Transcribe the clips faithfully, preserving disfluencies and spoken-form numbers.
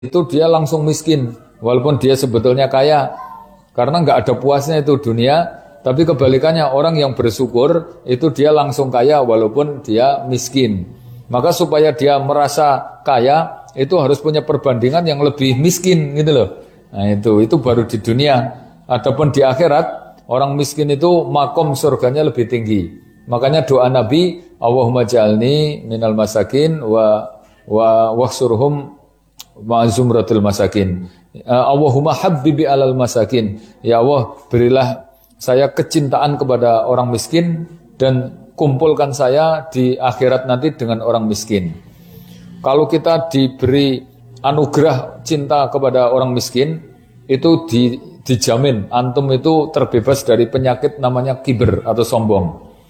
itu dia langsung miskin, walaupun dia sebetulnya kaya, karena nggak ada puasnya itu dunia. Tapi kebalikannya, orang yang bersyukur itu dia langsung kaya walaupun dia miskin. Maka supaya dia merasa kaya, itu harus punya perbandingan yang lebih miskin gitu loh. Nah itu, itu baru di dunia. Adapun di akhirat, orang miskin itu makom surganya lebih tinggi. Makanya doa Nabi, Allahumma ja'alni minal masakin wa wa wahsurhum ma'zumratul masakin. Allahumma habbibi alal masakin. Ya Allah, berilah saya kecintaan kepada orang miskin dan kumpulkan saya di akhirat nanti dengan orang miskin. Kalau kita diberi anugerah cinta kepada orang miskin, itu di, dijamin antum itu terbebas dari penyakit namanya kiber atau sombong.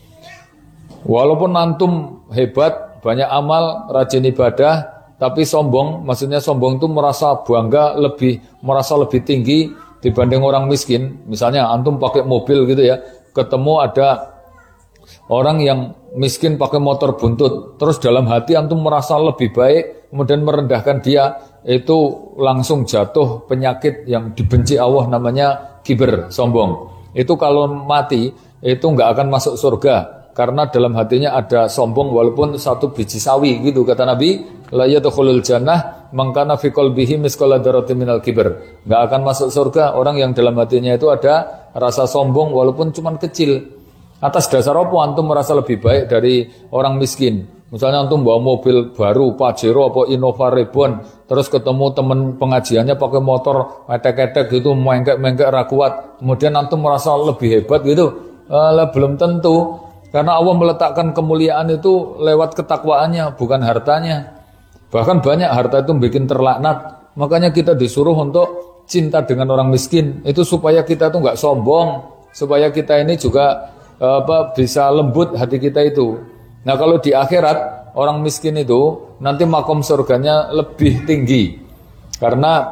Walaupun antum hebat, banyak amal, rajin ibadah, tapi sombong, maksudnya sombong itu merasa bangga lebih, merasa lebih tinggi dibanding orang miskin. Misalnya antum pakai mobil gitu ya, ketemu ada orang yang miskin pakai motor buntut, terus dalam hati antum merasa lebih baik, kemudian merendahkan dia, itu langsung jatuh penyakit yang dibenci Allah namanya kiber, sombong. Itu kalau mati itu nggak akan masuk surga, karena dalam hatinya ada sombong walaupun satu biji sawi gitu kata Nabi, la yadkhulul jannah man kana fi qalbihi misqala dzarratin minal kibr. Enggak akan masuk surga orang yang dalam hatinya itu ada rasa sombong walaupun cuma kecil. Atas dasar apa antum merasa lebih baik dari orang miskin? Misalnya antum bawa mobil baru Pajero atau Innova Reborn, terus ketemu teman pengajiannya pakai motor etek-etek gitu, mengkek-mengkek ra kuat, kemudian antum merasa lebih hebat gitu. Eh, belum tentu. Karena Allah meletakkan kemuliaan itu lewat ketakwaannya, bukan hartanya. Bahkan banyak harta itu bikin terlaknat. Makanya kita disuruh untuk cinta dengan orang miskin. Itu supaya kita itu nggak sombong, supaya kita ini juga apa, bisa lembut hati kita itu. Nah kalau di akhirat, orang miskin itu nanti makom surganya lebih tinggi. Karena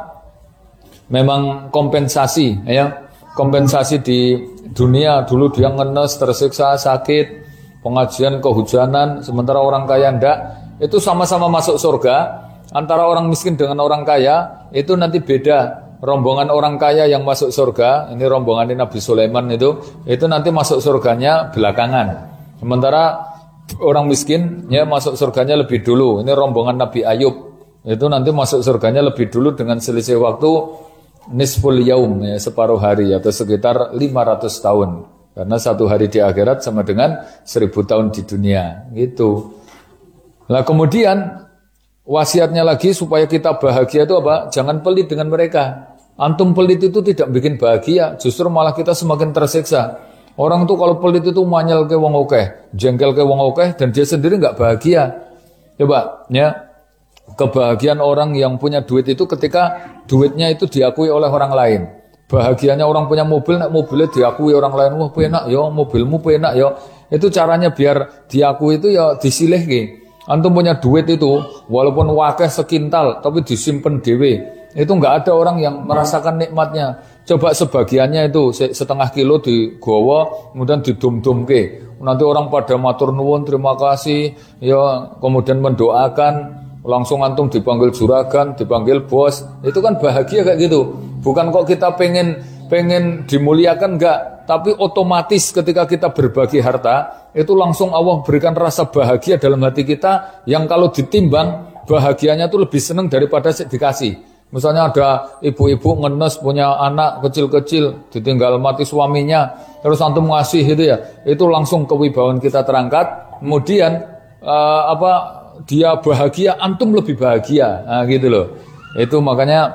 memang kompensasi, ya. Kompensasi di dunia dulu dia ngenes, tersiksa, sakit, pengajian kehujanan, sementara orang kaya ndak, itu sama-sama masuk surga. Antara orang miskin dengan orang kaya itu nanti beda. Rombongan orang kaya yang masuk surga, ini rombongan Nabi Sulaiman itu, itu nanti masuk surganya belakangan. Sementara orang miskin ya masuk surganya lebih dulu. Ini rombongan Nabi Ayub, itu nanti masuk surganya lebih dulu dengan selisih waktu nisful yaum, ya, separuh hari atau sekitar lima ratus tahun. Karena satu hari di akhirat sama dengan seribu tahun di dunia gitu. Nah kemudian wasiatnya lagi supaya kita bahagia itu apa? Jangan pelit dengan mereka. Antum pelit itu tidak bikin bahagia, justru malah kita semakin tersiksa. Orang tuh kalau pelit itu manyel ke wong okeh, jengkel ke wong okeh, dan dia sendiri nggak bahagia. Coba ya, kebahagiaan orang yang punya duit itu ketika duitnya itu diakui oleh orang lain. Bahagianya orang punya mobil, mobilnya diakui orang lain. Wah penak ya, mobilmu penak ya. Itu caranya biar diakui itu ya disilih. Antum punya duit itu, walaupun wakeh sekintal, tapi disimpen dewe. Itu nggak ada orang yang merasakan nikmatnya. Coba sebagiannya itu setengah kilo digowo, kemudian didum-dumke. Nanti orang pada matur nuwun, terima kasih, ya kemudian mendoakan. Langsung antum dipanggil juragan, dipanggil bos, itu kan bahagia kayak gitu. Bukan kok kita pengen pengen dimuliakan, enggak, tapi otomatis ketika kita berbagi harta, itu langsung Allah berikan rasa bahagia dalam hati kita, yang kalau ditimbang bahagianya itu lebih senang daripada dikasih. Misalnya ada ibu-ibu ngenes punya anak kecil-kecil, ditinggal mati suaminya, terus antum ngasih itu ya, itu langsung kewibawaan kita terangkat. Kemudian uh, apa dia bahagia, antum lebih bahagia, nah, gitu loh. Itu makanya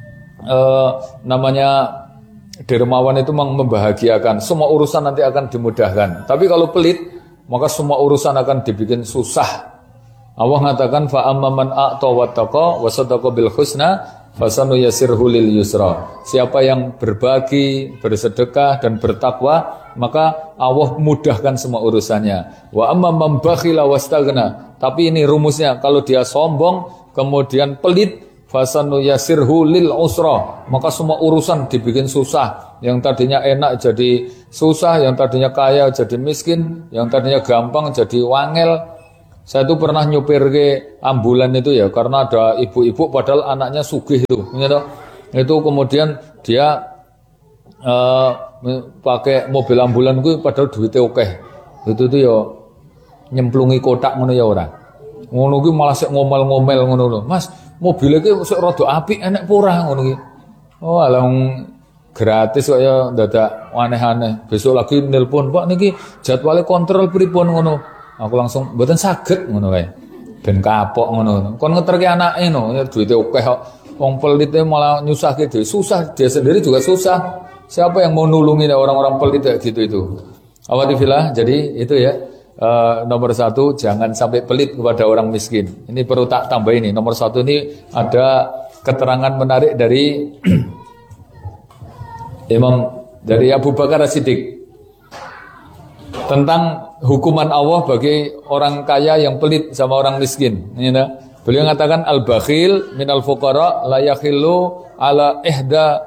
eh, namanya dermawan itu membahagiakan. Semua urusan nanti akan dimudahkan. Tapi kalau pelit, maka semua urusan akan dibikin susah. Allah mengatakan fa amman a'ta wattaqa wa saddaqa bil husna fasanuyassirhu lil yusra. Siapa yang berbagi, bersedekah dan bertakwa, maka Allah mudahkan semua urusannya. Wa amman bakhila wastaghna. Tapi ini rumusnya, kalau dia sombong kemudian pelit, fasanuyassirhu lil usra, maka semua urusan dibikin susah. Yang tadinya enak jadi susah, yang tadinya kaya jadi miskin, yang tadinya gampang jadi wangel. Saya tuh pernah nyupir ke ambulan itu ya, karena ada ibu-ibu padahal anaknya sugih itu, gitu. Itu kemudian dia uh, pakai mobil ambulan gue padahal duitnya oke. Itu tuh ya nyemplungi kotak ngono ya ora. Ngono gue malah sik ngomel-ngomel ngono lho. Mas, mobilnya gue sik rada apik enek pura ngono gue. Oh alah gratis kok ya dadak aneh-aneh. Besok lagi nelpon, Pak niki jadwalnya kontrol pripun ngono. Aku langsung mboten saged ngono wae. Ben kapok ngono. Kon ngeterke anake no, duwite akeh kok. Wong pelite malah nyusahke dhewe. Susah, dia sendiri juga susah. Siapa yang mau nulungi orang-orang pelit kayak gitu itu? Awadillah, jadi itu ya. Uh, nomor satu, jangan sampai pelit kepada orang miskin. Ini perlu tak tambah ini. Nomor satu ini ada keterangan menarik dari Imam dari Abu Bakar As-Siddiq tentang hukuman Allah bagi orang kaya yang pelit sama orang miskin. Beliau mengatakan al-bakhil minal fuqara la yakhillu ala ihda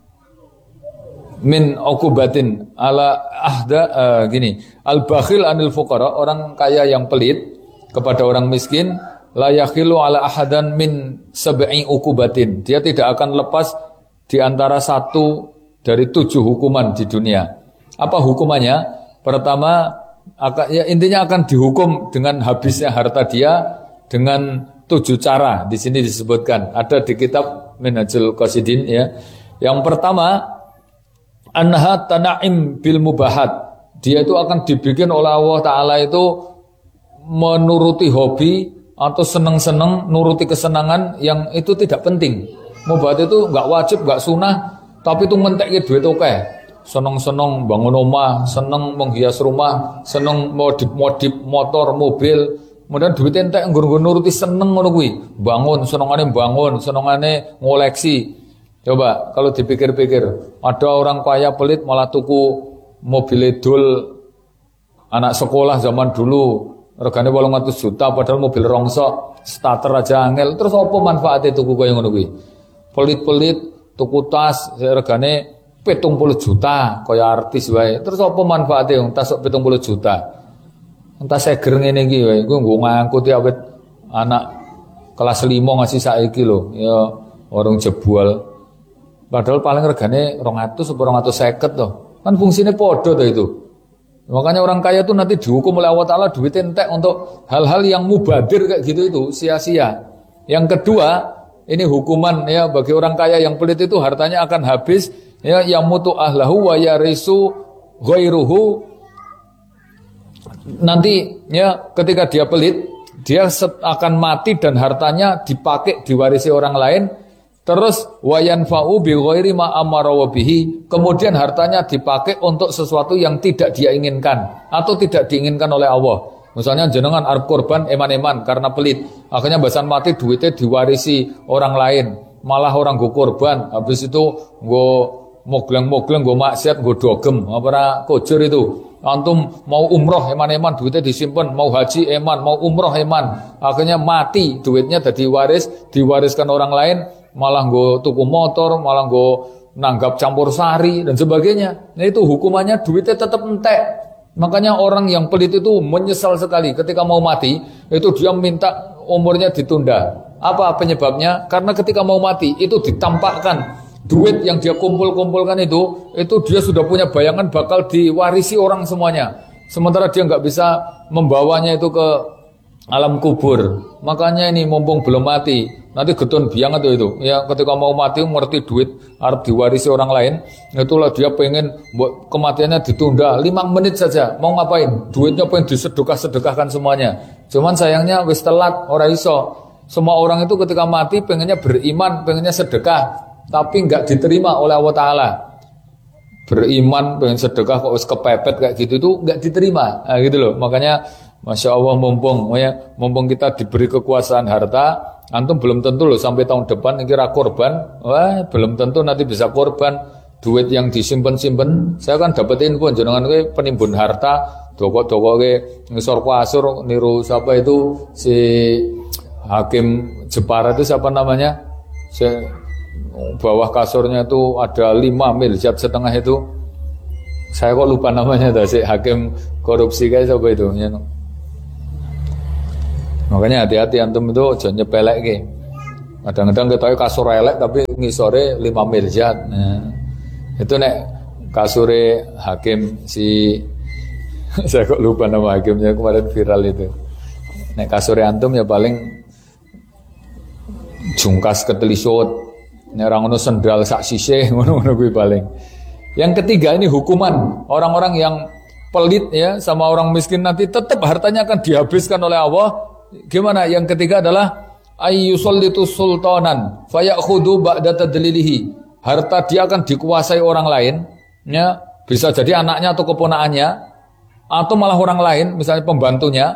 min uqubatin ala ahda uh, gini. Al-bakhil anil fuqara, orang kaya yang pelit kepada orang miskin, la yakhillu ala ahadan min sab'i uqubatin. Dia tidak akan lepas di antara satu dari tujuh hukuman di dunia. Apa hukumannya? Pertama, ya intinya akan dihukum dengan habisnya harta dia dengan tujuh cara. Di sini disebutkan, ada di kitab Minhajul Qasidin ya. Yang pertama, anha tana'im bil mubahat. Dia itu akan dibikin oleh Allah Ta'ala itu menuruti hobi atau seneng-seneng, nuruti kesenangan yang itu tidak penting. Mubahat itu enggak wajib, enggak sunah, tapi itu ngentek duit oke. Seneng-seneng bangun rumah, seneng menghias rumah, seneng modif-modif motor, mobil. Kemudian duit entek nggur-nggur nuruti seneng ngono kuwi. Bangun, senengane bangun, senengane ngoleksi. Coba kalau dipikir-pikir, ada orang kaya pelit malah tuku mobil dul anak sekolah zaman dulu, regane wolung atus juta padahal mobil rongsok, starter aja angel. Terus apa manfaatnya tuku kaya ngono kuwi? Pelit-pelit tuku tas regane pitung puluh juta kaya artis wae. Terus apa manfaatnya yang tas pitung puluh juta? Entah seger ngene iki wae. Ku nggo ngangkut awet anak kelas lima ngasih saiki lho. Ya orang jebol. Padahal paling regane dua ratus atau dua ratus lima puluh toh. Kan fungsinya podo toh itu. Makanya orang kaya itu nanti dihukum oleh Allah Ta'ala duit entek untuk hal-hal yang mubadir kayak gitu itu, sia-sia. Yang kedua, ini hukuman ya bagi orang kaya yang pelit itu hartanya akan habis. Ya, yamutu ahlahu wa yarisu ghairuhu. Nanti ya ketika dia pelit, dia akan mati dan hartanya dipakai diwarisi orang lain. Terus wa yanfa'u bi ghairi ma amara bihi. Kemudian hartanya dipakai untuk sesuatu yang tidak dia inginkan atau tidak diinginkan oleh Allah. Misalnya jenengan arep korban eman-eman karena pelit, akhirnya basan mati duitnya diwarisi orang lain. Malah orang go korban, habis itu go mogleng-mogleng, gue maksiat, gue dogem, apa kojur itu. Antum mau umroh eman-eman duitnya disimpan, mau haji eman, mau umroh eman, akhirnya mati duitnya jadi waris, diwariskan orang lain, malah gue tuku motor, malah gue nanggap campur sari dan sebagainya. Nah itu hukumannya duitnya tetap entek. Makanya orang yang pelit itu menyesal sekali ketika mau mati, itu dia minta umurnya ditunda. Apa penyebabnya? Karena ketika mau mati itu ditampakkan duit yang dia kumpul-kumpulkan itu, itu dia sudah punya bayangan bakal diwarisi orang semuanya. Sementara dia nggak bisa membawanya itu ke alam kubur. Makanya ini mumpung belum mati, nanti getun biang itu itu. Ya ketika mau mati ngerti duit harus diwarisi orang lain, itulah dia pengen kematiannya ditunda lima menit saja. Mau ngapain? Duitnya pengen disedekah-sedekahkan semuanya. Cuman sayangnya wis telat, ora iso. Semua orang itu ketika mati pengennya beriman, pengennya sedekah. Tapi enggak diterima oleh Allah Ta'ala. Beriman, pengen sedekah kok wis kepepet kayak gitu itu enggak diterima. Nah, gitu loh. Makanya Masya Allah mumpung ya, mumpung kita diberi kekuasaan harta, antum belum tentu loh sampai tahun depan kira korban. Wah, belum tentu nanti bisa korban. Duit yang disimpan-simpan, saya kan dapat info jenengan kowe penimbun harta, doko-doko kowe ngisor kuasur niru siapa itu si Hakim Jepara itu siapa namanya? Saya bawah kasurnya itu ada lima miliar setengah itu. Saya kok lupa namanya dah si hakim korupsi kayak siapa itu ya. Makanya hati-hati antum itu jangan nyepelek ke. Kadang-kadang kita kasur elek tapi ngisore lima miliar. Nah, itu nek kasure hakim si saya kok lupa nama hakimnya kemarin viral itu. Nek kasure antum ya paling jungkas ketelisut. Nek orang ngono sendal sak sisih ngono-ngono kuwi paling. Yang ketiga ini hukuman orang-orang yang pelit ya sama orang miskin nanti tetap hartanya akan dihabiskan oleh Allah. Gimana? Yang ketiga adalah ayyusallitu sultanan fayakhudhu ba'da tadlilihi. Harta dia akan dikuasai orang lain ya, bisa jadi anaknya atau keponakannya atau malah orang lain misalnya pembantunya.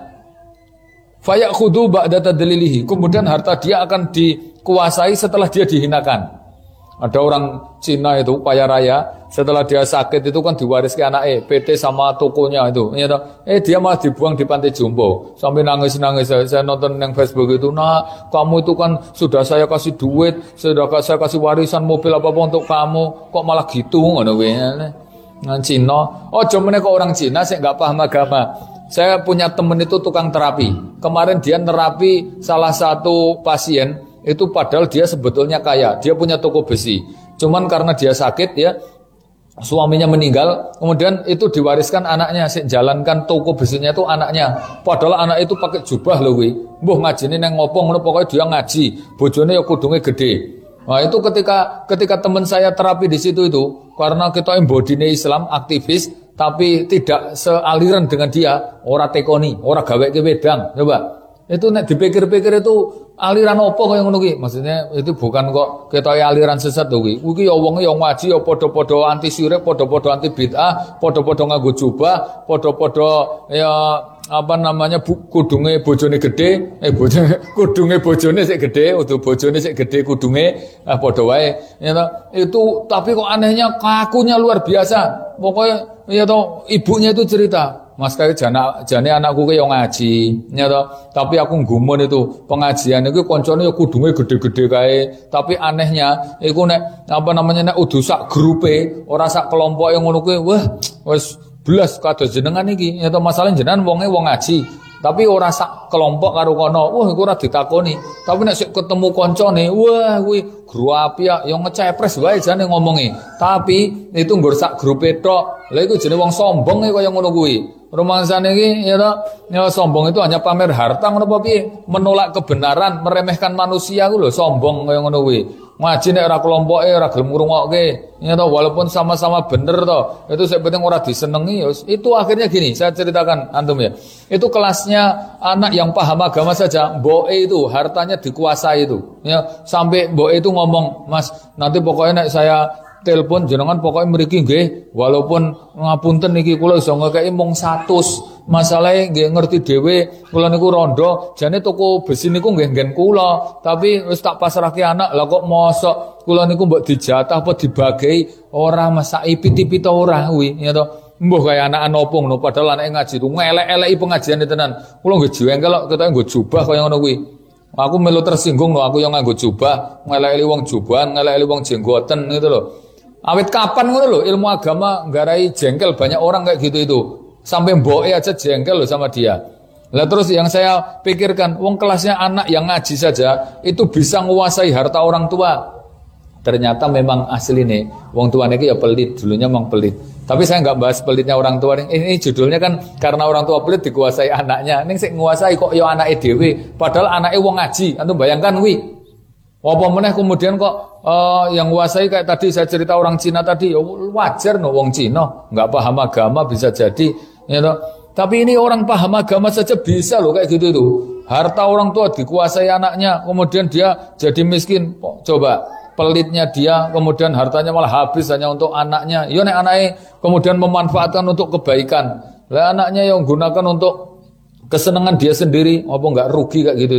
Fayakhudhu ba'da tadlilihi. Kemudian harta dia akan dikuasai setelah dia dihinakan. Ada orang Cina itu kaya raya, setelah dia sakit itu kan diwaris ke anaknya, P T sama tokonya itu. Eh dia malah dibuang di pantai jompo. Sampai nangis-nangis. Saya, saya nonton yang Facebook itu, nah kamu itu kan sudah saya kasih duit, sudah saya kasih warisan mobil apa-apa untuk kamu, kok malah gitu ngono kuwi. Nah Cina, oh cuman kok orang Cina saya nggak paham agama. Saya punya temen itu tukang terapi. Kemarin dia terapi salah satu pasien. Itu padahal dia sebetulnya kaya, dia punya toko besi. Cuman karena dia sakit ya, suaminya meninggal, kemudian itu diwariskan anaknya, jalankan toko besinya itu anaknya. Padahal anak itu pakai jubah loh wi. Mbuh ngajine nang ngopo ngono pokoknya dia ngaji. Bojone ya kudunge gede. Nah, itu ketika ketika teman saya terapi di situ itu, karena kita embodine Islam, aktivis, tapi tidak sealiran dengan dia, ora tekoni, ora gaweke wedang. Coba. Itu nek dipikir-pikir itu aliran opo kaya ngono ki? Maksudnya itu bukan kok ketoke aliran sesat to kuwi. Kuwi ya wong ya ngaji ya padha-padha anti syirik, padha-padha anti bid'ah, padha-padha nganggo jubah, padha-padha ya apa namanya bu, kudunge bojone gede, eh bojone kudunge bojone sik gede, utuh bojone sik gede kudunge, ah padha wae. Ya itu tapi kok anehnya kakunya luar biasa. Pokoknya ya toh ibunya itu cerita, Mas kae jane jane anakku ki yo ngaji, ya toh. Tapi aku gumun itu pengajian iku koncone yo kudunge gede-gede kae. Tapi anehnya iku nek apa namanya nek udu sak grupe, ora sak kelompoke ngono kuwi, wah wis belas kados jenengan iki. Ya toh masalah jenengan wonge wong ngaji. Tapi ora sak kelompok karo kono. Wah iku ora ditakoni. Tapi nek sik ketemu koncone, wah kuwi guru apik yo ngecepres wae jane ngomongi. Tapi itu nggur sak grupe tok. Lah iku jenenge wong sombong kaya ngono kuwi. Rumangsane iki ya toh, ya sombong itu hanya pamer harta ngono apa piye? Menolak kebenaran, meremehkan manusia ku lho sombong kaya ngono kuwi. Ngaji nek ora kelompoke ora gelem ngrungokke. Ya toh walaupun sama-sama bener toh, itu sing penting ora disenengi ya. Itu akhirnya gini, saya ceritakan antum ya. Itu kelasnya anak yang paham agama saja, mboke itu hartanya dikuasai itu. Ya, sampai mboke itu ngomong, "Mas, nanti pokoknya nek saya telepon jenengan pokoknya mriki nggih walaupun ngapunten niki kula iso ngekeki mung seratus masalahe nggih ngerti dhewe kula niku rondo jane toko besi niku nggih nggen kula tapi wis tak pasrahke anak lah kok mosok kula niku mbok dijatah apa dibagi ora masaki piti-piti ora kuwi ya to mbuh kaya anak nopong no padahal anake ngaji tu ngelek-eleki pengajiane tenan kula nggih jiwengkel kok ketoke nggo jubah kaya ngono kuwi. Aku melu tersinggung lho aku yang nganggo jubah ngelek-eli wong jubahan ngelek-eli wong jenggoten gitu lho. Awet kapan ngono lho ilmu agama nggarai jengkel banyak orang kayak gitu itu. Sampai mboke aja jengkel loh sama dia. Lah terus yang saya pikirkan, wong kelasnya anak yang ngaji saja itu bisa menguasai harta orang tua. Ternyata memang asli nih, wong tua niki ya pelit, dulunya memang pelit. Tapi saya nggak bahas pelitnya orang tua nih. Ini judulnya kan karena orang tua pelit dikuasai anaknya. Ning sik nguasai kok ya anake dhewe, padahal anake wong ngaji. Antum bayangkan kuwi. Apa meneh kemudian kok uh, yang nguasai kayak tadi saya cerita orang Cina tadi, wajar no wong Cina, nggak paham agama bisa jadi, you know. Tapi ini orang paham agama saja bisa loh kayak gitu itu. Harta orang tua dikuasai anaknya, kemudian dia jadi miskin. Coba pelitnya dia, kemudian hartanya malah habis hanya untuk anaknya. Yo nek anaknya kemudian memanfaatkan untuk kebaikan, lah anaknya yang gunakan untuk kesenangan dia sendiri, apa nggak rugi kayak gitu itu.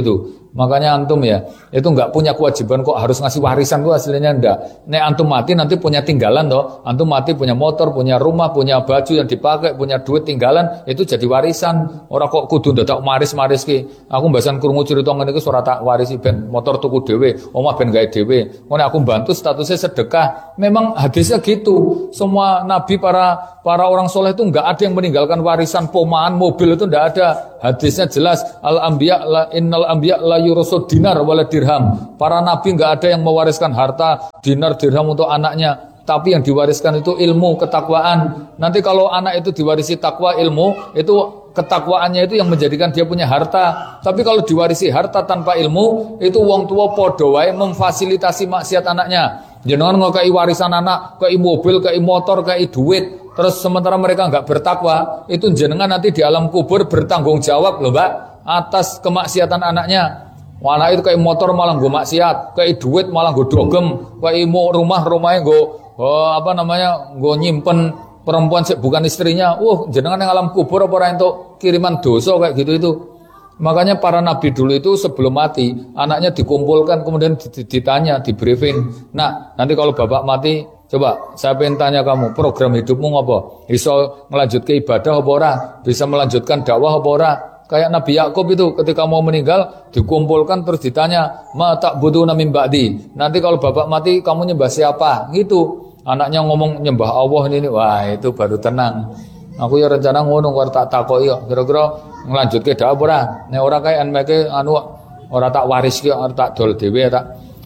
Makanya antum ya, itu nggak punya kewajiban kok harus ngasih warisan tuh aslinya ndak. Nek antum mati nanti punya tinggalan toh. Antum mati punya motor, punya rumah, punya baju yang dipakai, punya duit tinggalan, itu jadi warisan. Ora kok kudu ndak maris-maris ki. Aku mbasan krungu crita ngene iki ora tak warisi ben motor tuku dhewe, omah ben gawe dhewe. Ngono aku bantu statusnya sedekah. Memang hadisnya gitu. Semua nabi para para orang soleh itu nggak ada yang meninggalkan warisan pomaan mobil itu nggak ada. Hadisnya jelas, al anbiya la innal anbiya la yurusud dinar wala dirham. Para nabi nggak ada yang mewariskan harta dinar dirham untuk anaknya, tapi yang diwariskan itu ilmu, ketakwaan. Nanti kalau anak itu diwarisi takwa ilmu, itu ketakwaannya itu yang menjadikan dia punya harta. Tapi kalau diwarisi harta tanpa ilmu, itu wong tua podo wae memfasilitasi maksiat anaknya. Jangan ngekei warisan anak, kei mobil, kei motor, kei duit. Terus sementara mereka nggak bertakwa, itu jenengan nanti di alam kubur bertanggung jawab loh Mbak atas kemaksiatan anaknya. Anak itu kayak motor malah gue maksiat, kayak duit malah gue dogem, kayak mau rumah rumahnya gue oh, apa namanya gue nyimpen perempuan bukan istrinya. Uh jenengan yang alam kubur apa orang itu kiriman dosa kayak gitu itu. Makanya para nabi dulu itu sebelum mati anaknya dikumpulkan kemudian ditanya, di briefing. Nah nanti kalau bapak mati, coba saya pengen tanya kamu, program hidupmu apa? Bisa melanjutkan ibadah apa ora? Bisa melanjutkan dakwah apa ora? Kayak Nabi Yakub itu ketika mau meninggal dikumpulkan terus ditanya, "Ma ta'buduna min ba'di?" Nanti kalau bapak mati kamu nyembah siapa? Gitu. Anaknya ngomong nyembah Allah ini. Wah, itu baru tenang. Aku ya rencana ngono karo tak takoki kok. Kira-kira nglanjutke dakwah ora? Nek ora kae enmeke anu ora tak wariske ora tak dol dhewe tak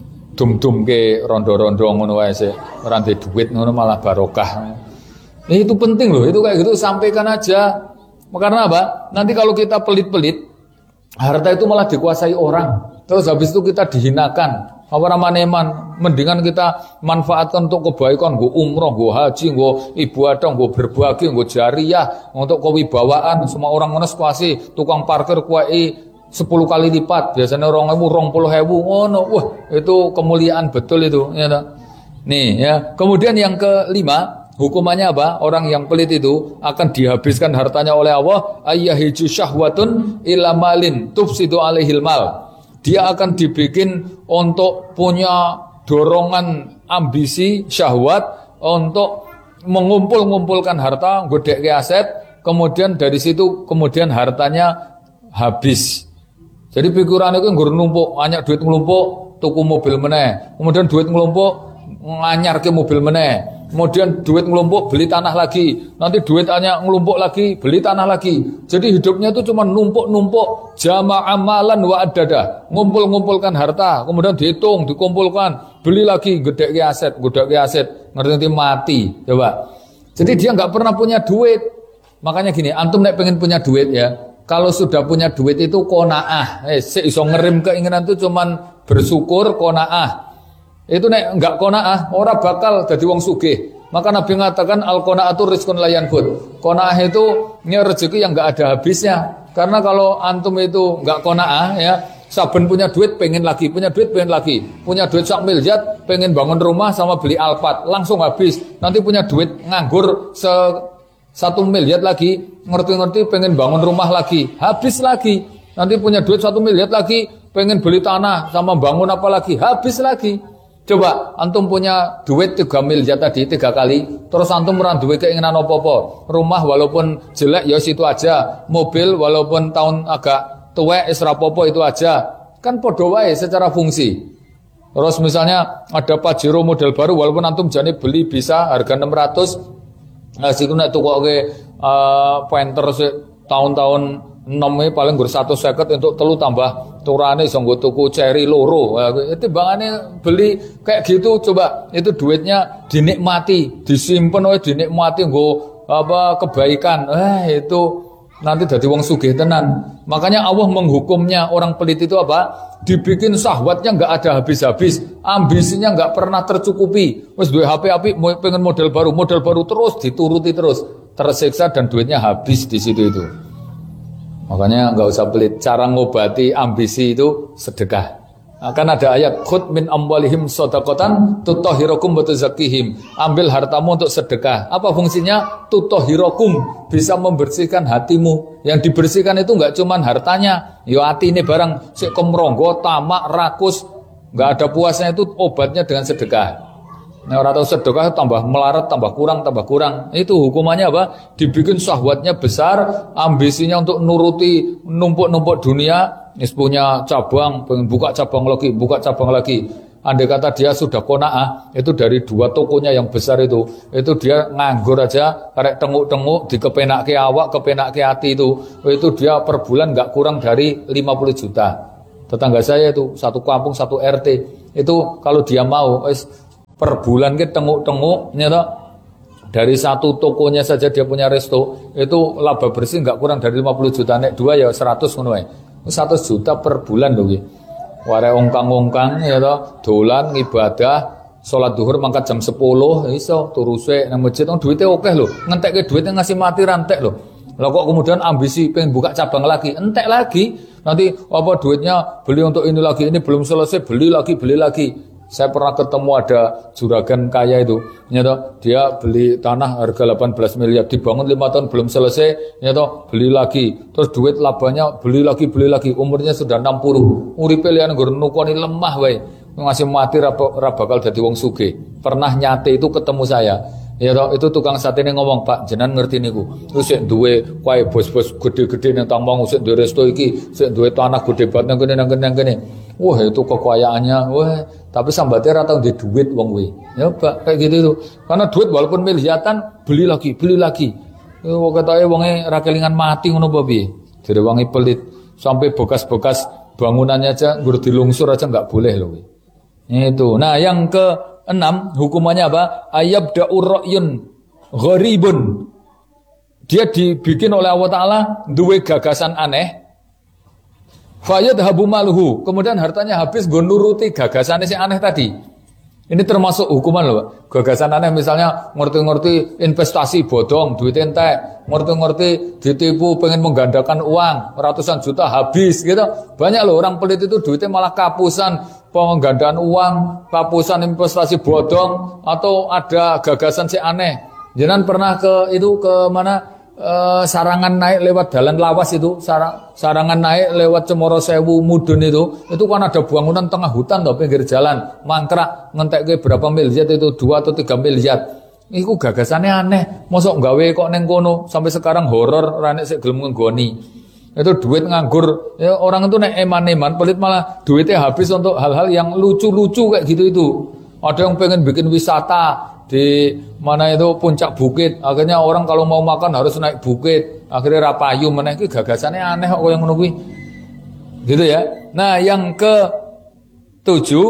dum-dumke rondo-rondo ngono wae sik. Ora ndek duit ngono malah barokah. Nah, itu penting loh, itu kayak gitu sampaikan aja. Karena apa? Nanti kalau kita pelit-pelit, harta itu malah dikuasai orang. Terus habis itu kita dihinakan. Apa ramaneman? Mendingan kita manfaatkan untuk kebaikan, gue umroh, gue haji, gue ibadah, gue berbagi, gue jariah, untuk kewibawaan. Semua orang menekuasi tukang parkir kuai sepuluh kali lipat. Biasanya orang ewu, rong puluh ewu. Oh no, wah itu kemuliaan betul itu. Ya, nih ya. Kemudian yang kelima. Hukumannya apa? Orang yang pelit itu akan dihabiskan hartanya oleh Allah. Ayyahiju syahwatun ila malin tufsidu alaihil mal. Dia akan dibikin untuk punya dorongan ambisi syahwat untuk mengumpul-ngumpulkan harta, godek aset, kemudian dari situ kemudian hartanya habis. Jadi pikiran itu nggur numpuk, banyak duit ngelumpuk, tuku mobil meneh. Kemudian duit ngelumpuk, nganyar ke mobil meneh. Kemudian duit ngelumpuk beli tanah lagi. Nanti duit hanya ngelumpuk lagi beli tanah lagi. Jadi hidupnya itu cuma numpuk-numpuk. Jama' amalan wa adada. Ngumpul-ngumpulkan harta. Kemudian dihitung, dikumpulkan. Beli lagi, gedek ke aset, gedek ke aset. Ngerti nanti mati. Coba. Jadi dia nggak pernah punya duit. Makanya gini, antum nek pengen punya duit ya. Kalau sudah punya duit itu kona'ah. Eh, iso ngerim keinginan itu cuman bersyukur kona'ah. Itu nek enggak qanaah, ora bakal dadi wong sugih. Maka Nabi mengatakan al qanaatu rizqun la yanfud. Qanaah itu nya rezeki yang enggak ada habisnya. Karena kalau antum itu enggak qanaah ya, saben punya duit pengen lagi, punya duit pengen lagi. Punya duit sak miliar, pengen bangun rumah sama beli Alphard, langsung habis. Nanti punya duit nganggur se satu miliar lagi, ngerti-ngerti pengen bangun rumah lagi, habis lagi. Nanti punya duit satu miliar lagi, pengen beli tanah sama bangun apa lagi, habis lagi. Coba antum punya duit tiga miliar tadi tiga kali, terus antum merang duit keinginan apa-apa. Rumah walaupun jelek ya situ aja, mobil walaupun tahun agak tua isra popo itu aja. Kan podo wae secara fungsi. Terus misalnya ada Pajero model baru walaupun antum jane beli bisa harga enam ratus. Nah siku nek tukoke uh, pointer tahun-tahun enam ini paling gur satu seket untuk telu tambah turane iso nggo tuku cherry loro. Itu bangane beli kayak gitu coba itu duitnya dinikmati, disimpen oleh dinikmati nggo apa kebaikan. Eh itu nanti jadi wong sugih tenan. Makanya Allah menghukumnya orang pelit itu apa? Dibikin syahwatnya enggak ada habis-habis, ambisinya enggak pernah tercukupi. Wis duwe H P apik pengen model baru, model baru terus dituruti terus, tersiksa dan duitnya habis di situ itu. Makanya nggak usah pelit. Cara ngobati ambisi itu sedekah. Akan ada ayat khud min amwalihim shadaqatan tutahhirukum wa tuzakkihim. Ambil hartamu untuk sedekah. Apa fungsinya? Tutahhirukum, bisa membersihkan hatimu. Yang dibersihkan itu enggak cuman hartanya, ya atine barang sik kemronggo, tamak, rakus, enggak ada puasnya, itu obatnya dengan sedekah. Nah, orang tahu sedekah tambah melarat, tambah kurang, tambah kurang. Itu hukumannya apa? Dibikin syahwatnya besar, ambisinya untuk nuruti numpuk-numpuk dunia. Nis punya cabang, pengen buka cabang lagi, buka cabang lagi. Andai kata dia sudah qanaah, itu dari dua tokonya yang besar itu, itu dia nganggur aja, karek tenguk-tenguk, dikepenake awak, kepenake hati itu, itu dia per bulan nggak kurang dari lima puluh juta. Tetangga saya itu satu kampung, satu R T, itu kalau dia mau, es per bulan ke tenguk-tenguk, nyata dari satu tokonya saja dia punya resto, itu laba bersih nggak kurang dari lima puluh juta, nek dua ya seratus ngono ae. seratus juta per bulan lho iki. Ware ongkang-ongkang ya toh, dolan ibadah, salat zuhur mangkat jam sepuluh, iso turu sik nang masjid, wong duwite akeh lho. Ngentekke duit ngasih mati rantek lho. Lah kok kemudian ambisi pengen buka cabang lagi, entek lagi. Nanti apa duitnya beli untuk ini lagi, ini belum selesai, beli lagi, beli lagi. Saya pernah ketemu ada juragan kaya itu, nyata dia beli tanah harga delapan belas miliar, dibangun lima tahun belum selesai, nyata beli lagi, terus duit labanya beli lagi, beli lagi, umurnya sudah enam puluh, uripe liyan nggon nukoni lemah wae, ngasih mati ra bakal dadi wong sugih. Pernah nyate itu ketemu saya. Ya toh, itu tukang sate ini ngomong, Pak, jenengan ngerti niku. Terus sik duwe kae bos-bos gede-gede nang Tambang, sik duwe resto iki, sik duwe tanah gede banget nang kene nang kene nang kene. Wah, itu kekayaannya. Wah, tapi sambate ra tau ndek duit wong kuwi. Ya, Pak, kayak gitu itu. Karena duit walaupun miliatan, beli lagi, beli lagi. Wong ketoke wonge ra kelingan mati ngono apa piye? Jare wonge pelit, sampai bekas-bekas bangunannya aja nggur dilungsur aja enggak boleh lho kuwi. Itu. Nah, yang ke enam, hukumannya apa? Ayabda'ur ra'yun gharibun. Dia dibikin oleh Allah Ta'ala duwe gagasan aneh. Fayadhabu maluhu. Kemudian hartanya habis nggo nuruti gagasannya si aneh tadi. Ini termasuk hukuman loh, Pak. Gagasan aneh misalnya ngerti-ngerti investasi bodong, duit entek, ngerti-ngerti ditipu pengen menggandakan uang, ratusan juta habis gitu. Banyak loh orang pelit itu duitnya malah kapusan penggandaan uang, kapusan investasi bodong, atau ada gagasan si aneh. Jangan pernah ke itu ke mana? Uh, sarangan naik lewat jalan lawas itu, sarang, sarangan naik lewat Cemoro Sewu Mudun itu, itu kan ada bangunan tengah hutan loh, pinggir jalan, mangkrak, ngentek berapa miliar itu, dua atau tiga miliar. Itu gagasannya aneh, mosok gawe kok neng kono, sampai sekarang horor, ranek sik gelem nggoni. Itu duit nganggur, ya, orang itu nek eman-eman, pelit malah duitnya habis untuk hal-hal yang lucu-lucu kayak gitu itu. Ada yang pengen bikin wisata di mana itu puncak bukit, akhirnya orang kalau mau makan harus naik bukit, akhirnya rapayu meneh. Iki gagasannya aneh kok yang ngono kuwi. Gitu ya. Nah, yang ke tujuh,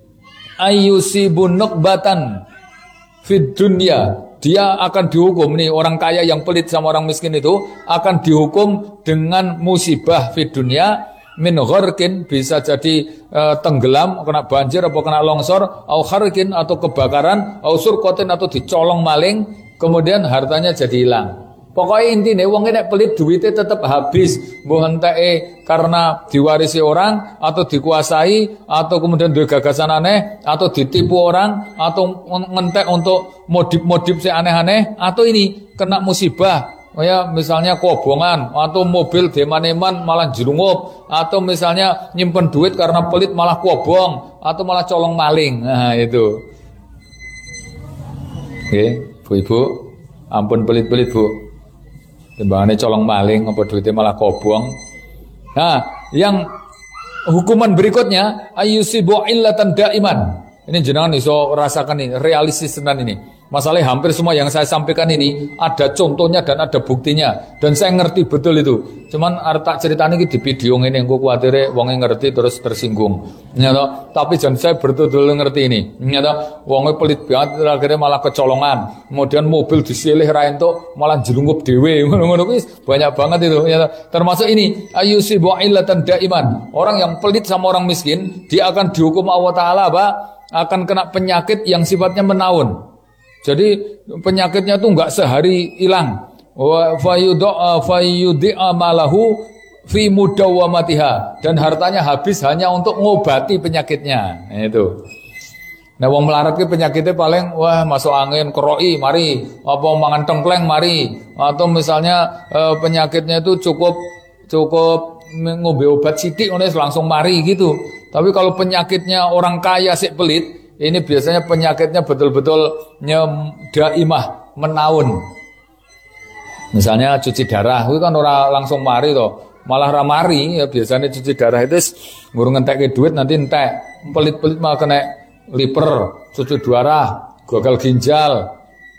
ayyusibun nuqbatan fid dunya. Dia akan dihukum nih, orang kaya yang pelit sama orang miskin itu akan dihukum dengan musibah fid dunya. Min gharqin, bisa jadi e, tenggelam, kena banjir atau kena longsor, au kharqin atau kebakaran, au surqatin atau dicolong maling, kemudian hartanya jadi hilang. Pokoknya intinya wong nek pelit duitnya tetap habis, mbuh enteke karena diwarisi orang atau dikuasai atau kemudian duwe gagasan aneh atau ditipu orang atau ngentek untuk modif-modif si aneh-aneh atau ini kena musibah. Oh ya, misalnya kobongan atau mobil deman-eman malah jerungup, atau misalnya nyimpen duit karena pelit malah kobong, atau malah colong maling. Nah itu. Oke, Bu-ibu, ampun pelit-pelit Bu. Timbangannya colong maling, apa duitnya malah kobong. Nah, yang hukuman berikutnya ayyusibu illatan daiman. Ini jenengan iso rasakan ini, realistis tenan ini. Masalahnya hampir semua yang saya sampaikan ini ada contohnya dan ada buktinya, dan saya ngerti betul itu. Cuman artak ceritanya ini di video ini, aku khawatir wongnya ngerti terus tersinggung. Nyata, tapi jangan saya betul-betul ngerti ini. Nyata, wongnya pelit banget, akhirnya malah kecolongan. Kemudian mobil disilih raentuk malah jelungup dewe. Banyak banget itu. Nyata, termasuk ini ayyusibu illatan daiman. Orang yang pelit sama orang miskin, dia akan dihukum Allah Ta'ala apa? Akan kena penyakit yang sifatnya menaun. Jadi penyakitnya tuh enggak sehari hilang. Wa fayudha fayudhi'a malahu fi mudawwamatiha, dan hartanya habis hanya untuk ngobati penyakitnya. Nah, itu. Nah, wong melarat ki penyakitnya paling wah masuk angin, keroi, mari, apa mangan tengkleng, mari, atau misalnya e, penyakitnya itu cukup cukup ngombe obat sithik ngono langsung mari gitu. Tapi kalau penyakitnya orang kaya sik pelit, ini biasanya penyakitnya betul-betul daimah, menaun. Misalnya cuci darah, itu kan orang langsung mari toh. Malah ramari ya biasanya cuci darah itu ngurung ngentek duit nanti entek, pelit-pelit malah kena liver, cuci darah, gagal ginjal,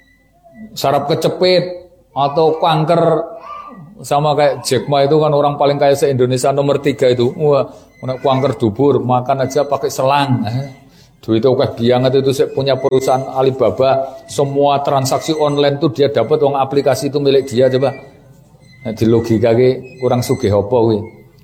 saraf kecepit, atau kanker, sama kayak Jack Ma itu kan orang paling kaya se-Indonesia nomor tiga itu. Wah, kanker dubur, makan aja pakai selang. Duitnya kayak bianget itu saya punya perusahaan Alibaba, semua transaksi online tuh dia dapat, uang aplikasi itu milik dia coba. Nah, di logika ki kurang sugih apa kuwi.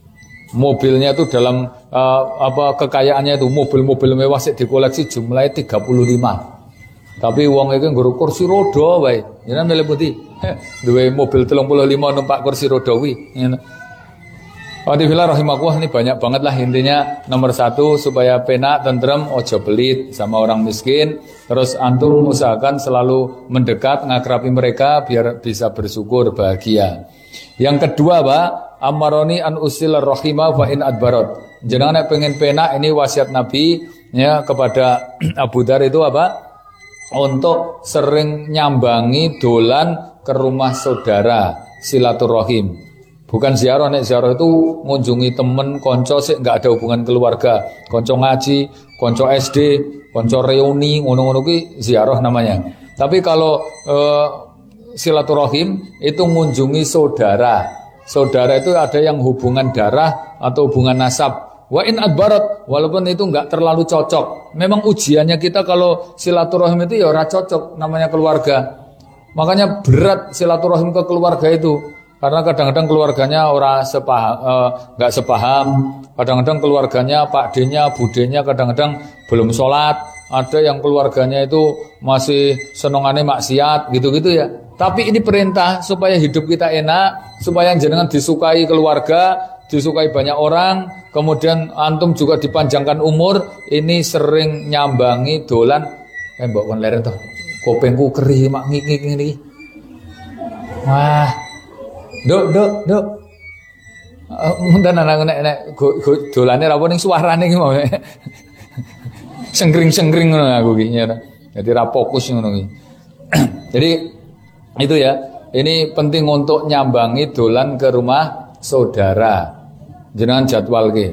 Mobilnya itu dalam uh, apa kekayaannya itu mobil-mobil mewah sik dikoleksi jumlahnya tiga puluh lima. Tapi wong iki nggo kursi roda wae. Jenengan milih putih. Duwe mobil tiga puluh lima numpak kursi roda kuwi. Ngono. Alhamdulillah rahimakumullah, ini banyak banget lah intinya. Nomor satu supaya penak, tentrem, ojo pelit sama orang miskin. Terus antum usahakan selalu mendekat, ngakrabi mereka biar bisa bersyukur, bahagia. Yang kedua, Pak, amaroni an usil rahimah fa in adbarot. Jangan pengen penak, ini wasiat Nabi ya kepada Abu Dar itu apa? Untuk sering nyambangi dolan ke rumah saudara, silaturahim. Bukan ziarah, nek ziarah itu ngunjungi temen, konco sih nggak ada hubungan keluarga, konco ngaji, konco S D, konco reuni, ngono-ngono ki ziarah namanya. Tapi kalau eh, silaturahim itu ngunjungi saudara. Saudara itu ada yang hubungan darah atau hubungan nasab. Wa in adbarat, walaupun itu nggak terlalu cocok. Memang ujiannya kita kalau silaturahim itu ya ora cocok, namanya keluarga. Makanya berat silaturahim ke keluarga itu. Karena kadang-kadang keluarganya orang sepaham, nggak eh, sepaham. Kadang-kadang keluarganya Pak D-nya, Bude-nya kadang-kadang belum sholat. Ada yang keluarganya itu masih senongannya maksiat, gitu-gitu ya. Tapi ini perintah supaya hidup kita enak, supaya jenengan disukai keluarga, disukai banyak orang. Kemudian antum juga dipanjangkan umur. Ini sering nyambangi dolan. Eh mbok kon leren toh. Kopengku keri mak ngik-ngik ini. Wah. Duk, duk, duk. Mundan anak nek nek dolane ra ning suarane iki mau. Senggring-senggring ngono aku iki. Jadi ra fokus ngono iki. Jadi itu ya. Ini penting untuk nyambangi dolan ke rumah saudara. Jenengan jadwal ki.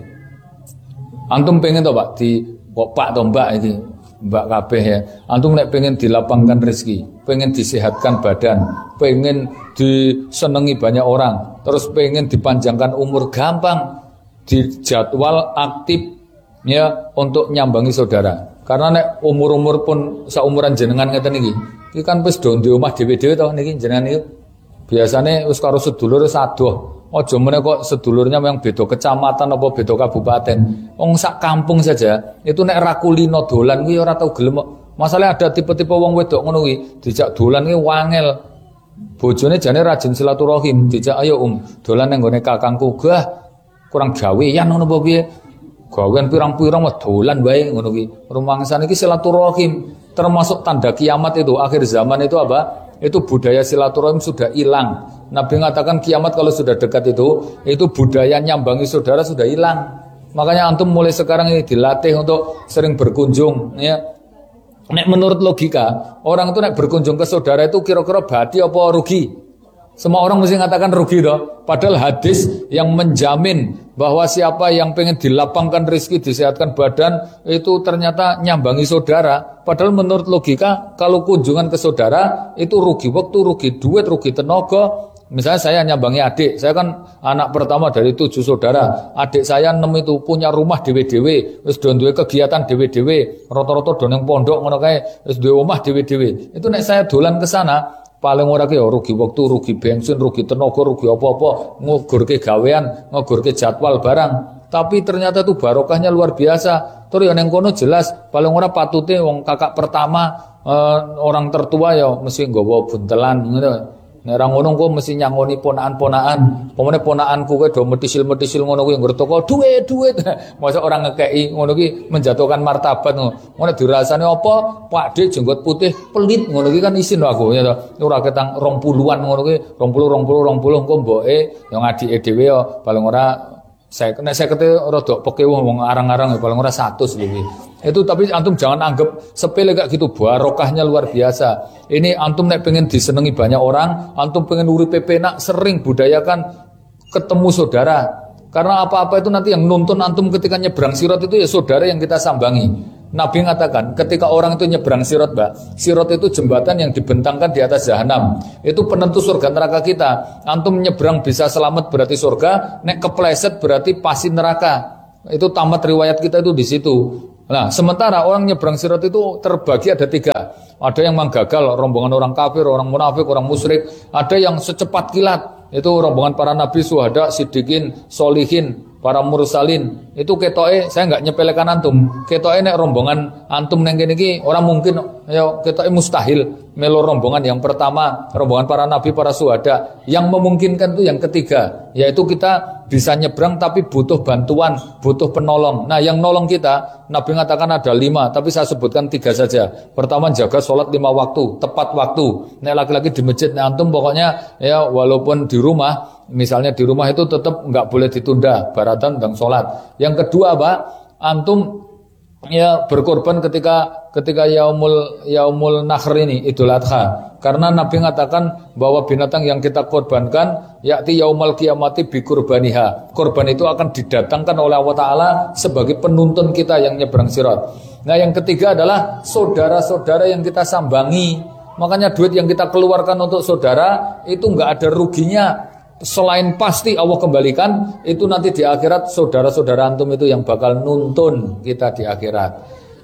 Antum pengen to, Pak, di kok Pak to Mbak iki. Mbak kabeh ya. Antum nek pengen dilapangkan rezeki, pengen disehatkan badan, pengen disenangi banyak orang, terus pengen dipanjangkan umur, gampang dijadwal aktif ya untuk nyambangi saudara. Karena nek umur-umur pun saumuran jenengan ngeten iki, iki kan wis do ndek omah dhewe-dhewe to niki jenengan iki. Biasane wis karo sedulur wis adoh. Aja meneh kok sedulurnya yang beda kecamatan apa beda kabupaten. Wong sak kampung saja itu nek ra kulino dolan kuwi ora tau gelem. Masalah ada tipe-tipe wong wedok ngono kuwi, dijak dolan kuwi wangel. Bojone jane rajin silaturahim, dijak ayo Om, dolan nang gone kakangku. Gah, kurang gawean ngono apa piye? Gawean pirang-pirang wah dolan wae ngono kuwi. Rumangsane iki silaturahim, termasuk tanda kiamat itu, akhir zaman itu apa? Itu budaya silaturahim sudah hilang. Nabi mengatakan kiamat kalau sudah dekat itu, itu budaya nyambangi saudara sudah hilang. Makanya antum mulai sekarang ini dilatih untuk sering berkunjung. Ya. Nek menurut logika, orang itu nek berkunjung ke saudara itu kira-kira badi apa rugi? Semua orang mesti mengatakan rugi toh. Padahal hadis yang menjamin bahwa siapa yang pengen dilapangkan rezeki, disehatkan badan, itu ternyata nyambangi saudara. Padahal menurut logika, kalau kunjungan ke saudara itu rugi waktu, rugi duit, rugi tenaga. Misalnya saya nyambangi adik, saya kan anak pertama dari tujuh saudara. Adik saya enam itu punya rumah dewe-dewe, wis do duwe kegiatan dewe-dewe, rata-rata do ning pondok ngono kae, wis duwe omah dewe-dewe. Itu nek saya dolan ke sana, paling ora ki ya rugi waktu, rugi bensin, rugi tenaga, rugi apa-apa, ngugurke gawean, ngugurke jadwal barang. Tapi ternyata itu barokahnya luar biasa. Terus yang ning kono jelas paling ora patute wong kakak pertama, eh, orang tertua ya mesti nggawa buntelan ngono. Nek ora ngono kok mesti nyangoni ponakan-ponakan. Pemene ponakanku kowe do metisil-metisil ngono kuwi ngertoko duit-duit. Masa orang ngekeki ngono ki menjatuhkan martabat ngono. Ngono dirasane apa? Pakde jenggot putih pelit ngono ki kan isin aku ya to. Ora ketang rong puluhan ngono ki, rong puluh rong puluh rong puluh engko mboke yo ngadike dhewe yo paling ora saya nek saya kete rada pekewuh wong arang-arang ya paling ora seratus iki. Itu tapi antum jangan anggap sepele kayak gitu, barokahnya luar biasa. Ini antum nek pengen disenengi banyak orang, antum pengen uripe penak, sering budayakan ketemu saudara. Karena apa-apa itu nanti yang nuntun antum ketika nyebrang sirat itu ya saudara yang kita sambangi. Nabi mengatakan ketika orang itu nyebrang sirat, Mbak, sirat itu jembatan yang dibentangkan di atas jahanam. Itu penentu surga neraka kita. Antum nyebrang bisa selamat berarti surga, nek kepleset berarti pasti neraka. Itu tamat riwayat kita itu di situ. Nah, sementara orang nyebrang sirat itu terbagi ada tiga. Ada yang menggagal, rombongan orang kafir, orang munafik, orang musyrik. Ada yang secepat kilat, itu rombongan para nabi, syuhada, siddiqin, solihin, para mursalin. Itu ketoke, saya nggak nyepelekan antum. Ketoke nek rombongan antum neng kene iki orang mungkin, ya ketoke mustahil melo rombongan yang pertama, rombongan para nabi, para syuhada. Yang memungkinkan itu yang ketiga, yaitu kita bisa nyebrang tapi butuh bantuan, butuh penolong. Nah, yang nolong kita, Nabi mengatakan ada lima, tapi saya sebutkan tiga saja. Pertama, jaga sholat lima waktu, tepat waktu. Nek laki-laki di masjid, nah antum pokoknya ya walaupun di rumah, misalnya di rumah itu tetap nggak boleh ditunda baratan dan sholat. Yang kedua, Pak, antum ya berkorban ketika ketika yaumul yaumul nahr ini, Idul Adha. Karena Nabi mengatakan bahwa binatang yang kita korbankan yakti yaumul kiamati bi kurbaniha. Korban itu akan didatangkan oleh Allah Ta'ala sebagai penuntun kita yang nyebrang sirat. Nah, yang ketiga adalah saudara-saudara yang kita sambangi. Makanya duit yang kita keluarkan untuk saudara itu nggak ada ruginya. Selain pasti Allah kembalikan, itu nanti di akhirat saudara-saudara antum itu yang bakal nuntun kita di akhirat.